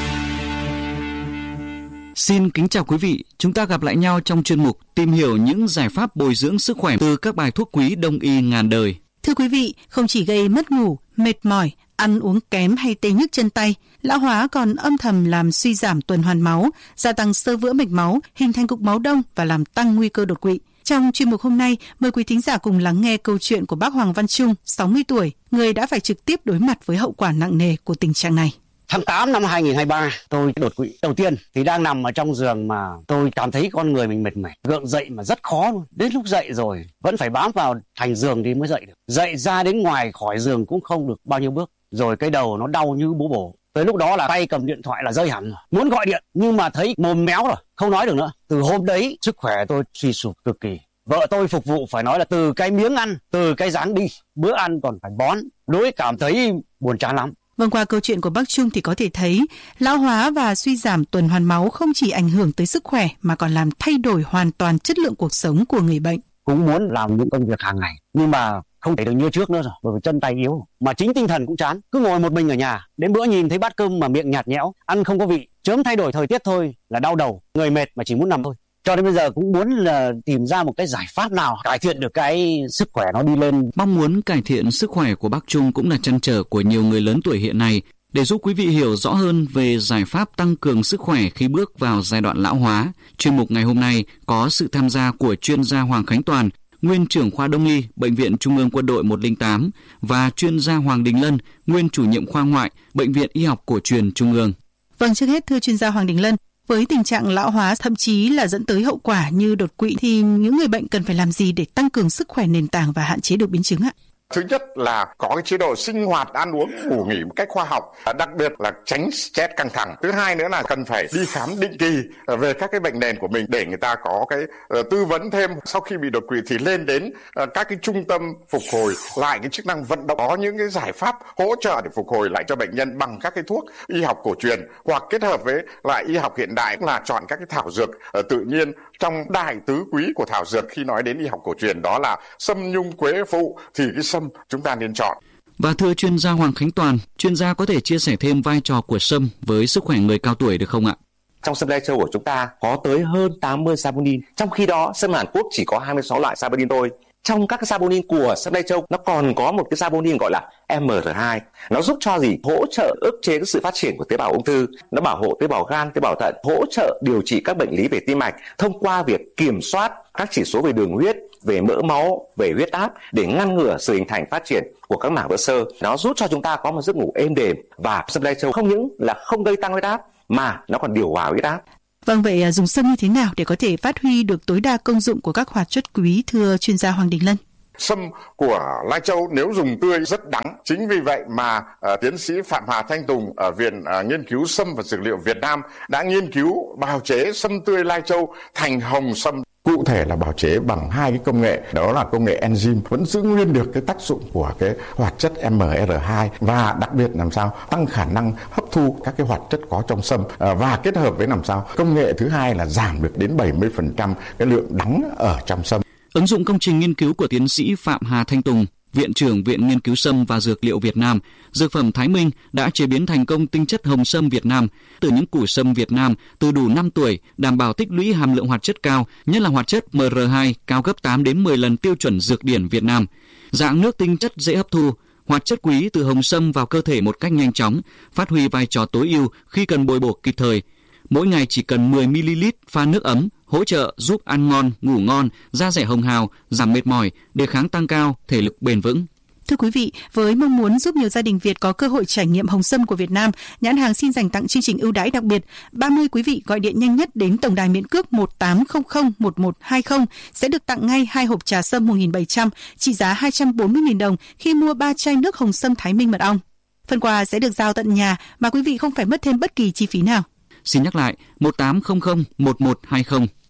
Xin kính chào quý vị, chúng ta gặp lại nhau trong chuyên mục tìm hiểu những giải pháp bồi dưỡng sức khỏe từ các bài thuốc quý đông y ngàn đời. Thưa quý vị, không chỉ gây mất ngủ, mệt mỏi, ăn uống kém hay tê nhức chân tay, lão hóa còn âm thầm làm suy giảm tuần hoàn máu, gia tăng xơ vữa mạch máu, hình thành cục máu đông và làm tăng nguy cơ đột quỵ. Trong chuyên mục hôm nay, mời quý thính giả cùng lắng nghe câu chuyện của bác Hoàng Văn Trung, 60 tuổi, người đã phải trực tiếp đối mặt với hậu quả nặng nề của tình trạng này. Tháng 8 năm 2023, tôi đột quỵ. Đầu tiên thì đang nằm ở trong giường mà tôi cảm thấy con người mình mệt mỏi, gượng dậy mà rất khó luôn. Đến lúc dậy rồi vẫn phải bám vào thành giường thì mới dậy được. Dậy ra đến ngoài khỏi giường cũng không được bao nhiêu bước. Rồi cái đầu nó đau như búa bổ. Tới lúc đó là tay cầm điện thoại là rơi hẳn rồi. Muốn gọi điện nhưng mà thấy mồm méo rồi, không nói được nữa. Từ hôm đấy sức khỏe tôi suy sụp cực kỳ. Vợ tôi phục vụ phải nói là từ cái miếng ăn, từ cái dáng đi, bữa ăn còn phải bón. Đối cảm thấy buồn chán lắm. Vâng, qua câu chuyện của bác Trung thì có thể thấy lão hóa và suy giảm tuần hoàn máu không chỉ ảnh hưởng tới sức khỏe mà còn làm thay đổi hoàn toàn chất lượng cuộc sống của người bệnh. Cũng muốn làm những công việc hàng ngày nhưng mà không thể được như trước nữa rồi, bởi vì chân tay yếu mà chính tinh thần cũng chán, cứ ngồi một mình ở nhà, đến bữa nhìn thấy bát cơm mà miệng nhạt nhẽo, ăn không có vị, chớm thay đổi thời tiết thôi là đau đầu, người mệt mà chỉ muốn nằm thôi. Cho đến bây giờ cũng muốn là tìm ra một cái giải pháp nào cải thiện được cái sức khỏe nó đi lên. Mong muốn cải thiện sức khỏe của bác Trung cũng là trăn trở của nhiều người lớn tuổi hiện nay. Để giúp quý vị hiểu rõ hơn về giải pháp tăng cường sức khỏe khi bước vào giai đoạn lão hóa, chuyên mục ngày hôm nay có sự tham gia của chuyên gia Hoàng Khánh Toàn, nguyên trưởng khoa Đông y, Bệnh viện Trung ương Quân đội 108 và chuyên gia Hoàng Đình Lân, nguyên chủ nhiệm khoa ngoại, Bệnh viện Y học Cổ truyền Trung ương. Vâng, trước hết thưa chuyên gia Hoàng Đình Lân, với tình trạng lão hóa thậm chí là dẫn tới hậu quả như đột quỵ thì những người bệnh cần phải làm gì để tăng cường sức khỏe nền tảng và hạn chế được biến chứng ạ? Thứ nhất là có cái chế độ sinh hoạt, ăn uống, ngủ nghỉ một cách khoa học, đặc biệt là tránh stress căng thẳng. Thứ hai nữa là cần phải đi khám định kỳ về các cái bệnh nền của mình để người ta có cái tư vấn thêm. Sau khi bị đột quỵ thì lên đến các cái trung tâm phục hồi lại cái chức năng vận động, có những cái giải pháp hỗ trợ để phục hồi lại cho bệnh nhân bằng các cái thuốc y học cổ truyền hoặc kết hợp với lại y học hiện đại, là chọn các cái thảo dược tự nhiên. Trong đại tứ quý của thảo dược khi nói đến y học cổ truyền đó là sâm, nhung, quế, phụ, thì cái sâm chúng ta nên chọn. Và thưa chuyên gia Hoàng Khánh Toàn, chuyên gia có thể chia sẻ thêm vai trò của sâm với sức khỏe người cao tuổi được không ạ? Trong sâm lai châu của chúng ta có tới hơn 80 saponin, trong khi đó sâm Hàn Quốc chỉ có 26 loại saponin thôi. Trong các cái saponin của sâm lai châu nó còn có một cái saponin gọi là MR2. Nó giúp cho gì? Hỗ trợ ức chế cái sự phát triển của tế bào ung thư, nó bảo hộ tế bào gan, tế bào thận, hỗ trợ điều trị các bệnh lý về tim mạch thông qua việc kiểm soát các chỉ số về đường huyết, về mỡ máu, về huyết áp để ngăn ngừa sự hình thành phát triển của các mảng vữa xơ. Nó giúp cho chúng ta có một giấc ngủ êm đềm, và sâm lai châu không những là không gây tăng huyết áp mà nó còn điều hòa huyết áp. Vâng, vậy dùng sâm như thế nào để có thể phát huy được tối đa công dụng của các hoạt chất quý, thưa chuyên gia Hoàng Đình Lân? Sâm của lai châu nếu dùng tươi rất đắng. Chính vì vậy mà tiến sĩ Phạm Hà Thanh Tùng ở Viện Nghiên cứu Sâm và Dược liệu Việt Nam đã nghiên cứu bào chế sâm tươi lai châu thành hồng sâm. Cụ thể là bào chế bằng hai cái công nghệ, đó là công nghệ enzyme vẫn giữ nguyên được cái tác dụng của cái hoạt chất MR2 và đặc biệt làm sao tăng khả năng hấp thu các cái hoạt chất có trong sâm, và kết hợp với làm sao công nghệ thứ hai là giảm được đến 70% cái lượng đắng ở trong sâm. Ứng dụng công trình nghiên cứu của tiến sĩ Phạm Hà Thanh Tùng, Viện trưởng Viện Nghiên cứu Sâm và Dược liệu Việt Nam, Dược phẩm Thái Minh đã chế biến thành công tinh chất hồng sâm Việt Nam từ những củ sâm Việt Nam từ đủ 5 tuổi, đảm bảo tích lũy hàm lượng hoạt chất cao, nhất là hoạt chất MR2 cao gấp 8 đến 10 lần tiêu chuẩn dược điển Việt Nam. Dạng nước tinh chất dễ hấp thu, hoạt chất quý từ hồng sâm vào cơ thể một cách nhanh chóng, phát huy vai trò tối ưu khi cần bồi bổ kịp thời. Mỗi ngày chỉ cần 10 ml pha nước ấm, hỗ trợ giúp ăn ngon, ngủ ngon, da dẻ hồng hào, giảm mệt mỏi, đề kháng tăng cao, thể lực bền vững. Thưa quý vị, với mong muốn giúp nhiều gia đình Việt có cơ hội trải nghiệm hồng sâm của Việt Nam, nhãn hàng xin dành tặng chương trình ưu đãi đặc biệt. 30 quý vị gọi điện nhanh nhất đến tổng đài miễn cước 18001120 sẽ được tặng ngay 2 hộp trà sâm 1.700 trị giá 240.000 đồng khi mua 3 chai nước hồng sâm Thái Minh mật ong. Phần quà sẽ được giao tận nhà mà quý vị không phải mất thêm bất kỳ chi phí nào. Xin nhắc lại 18001120.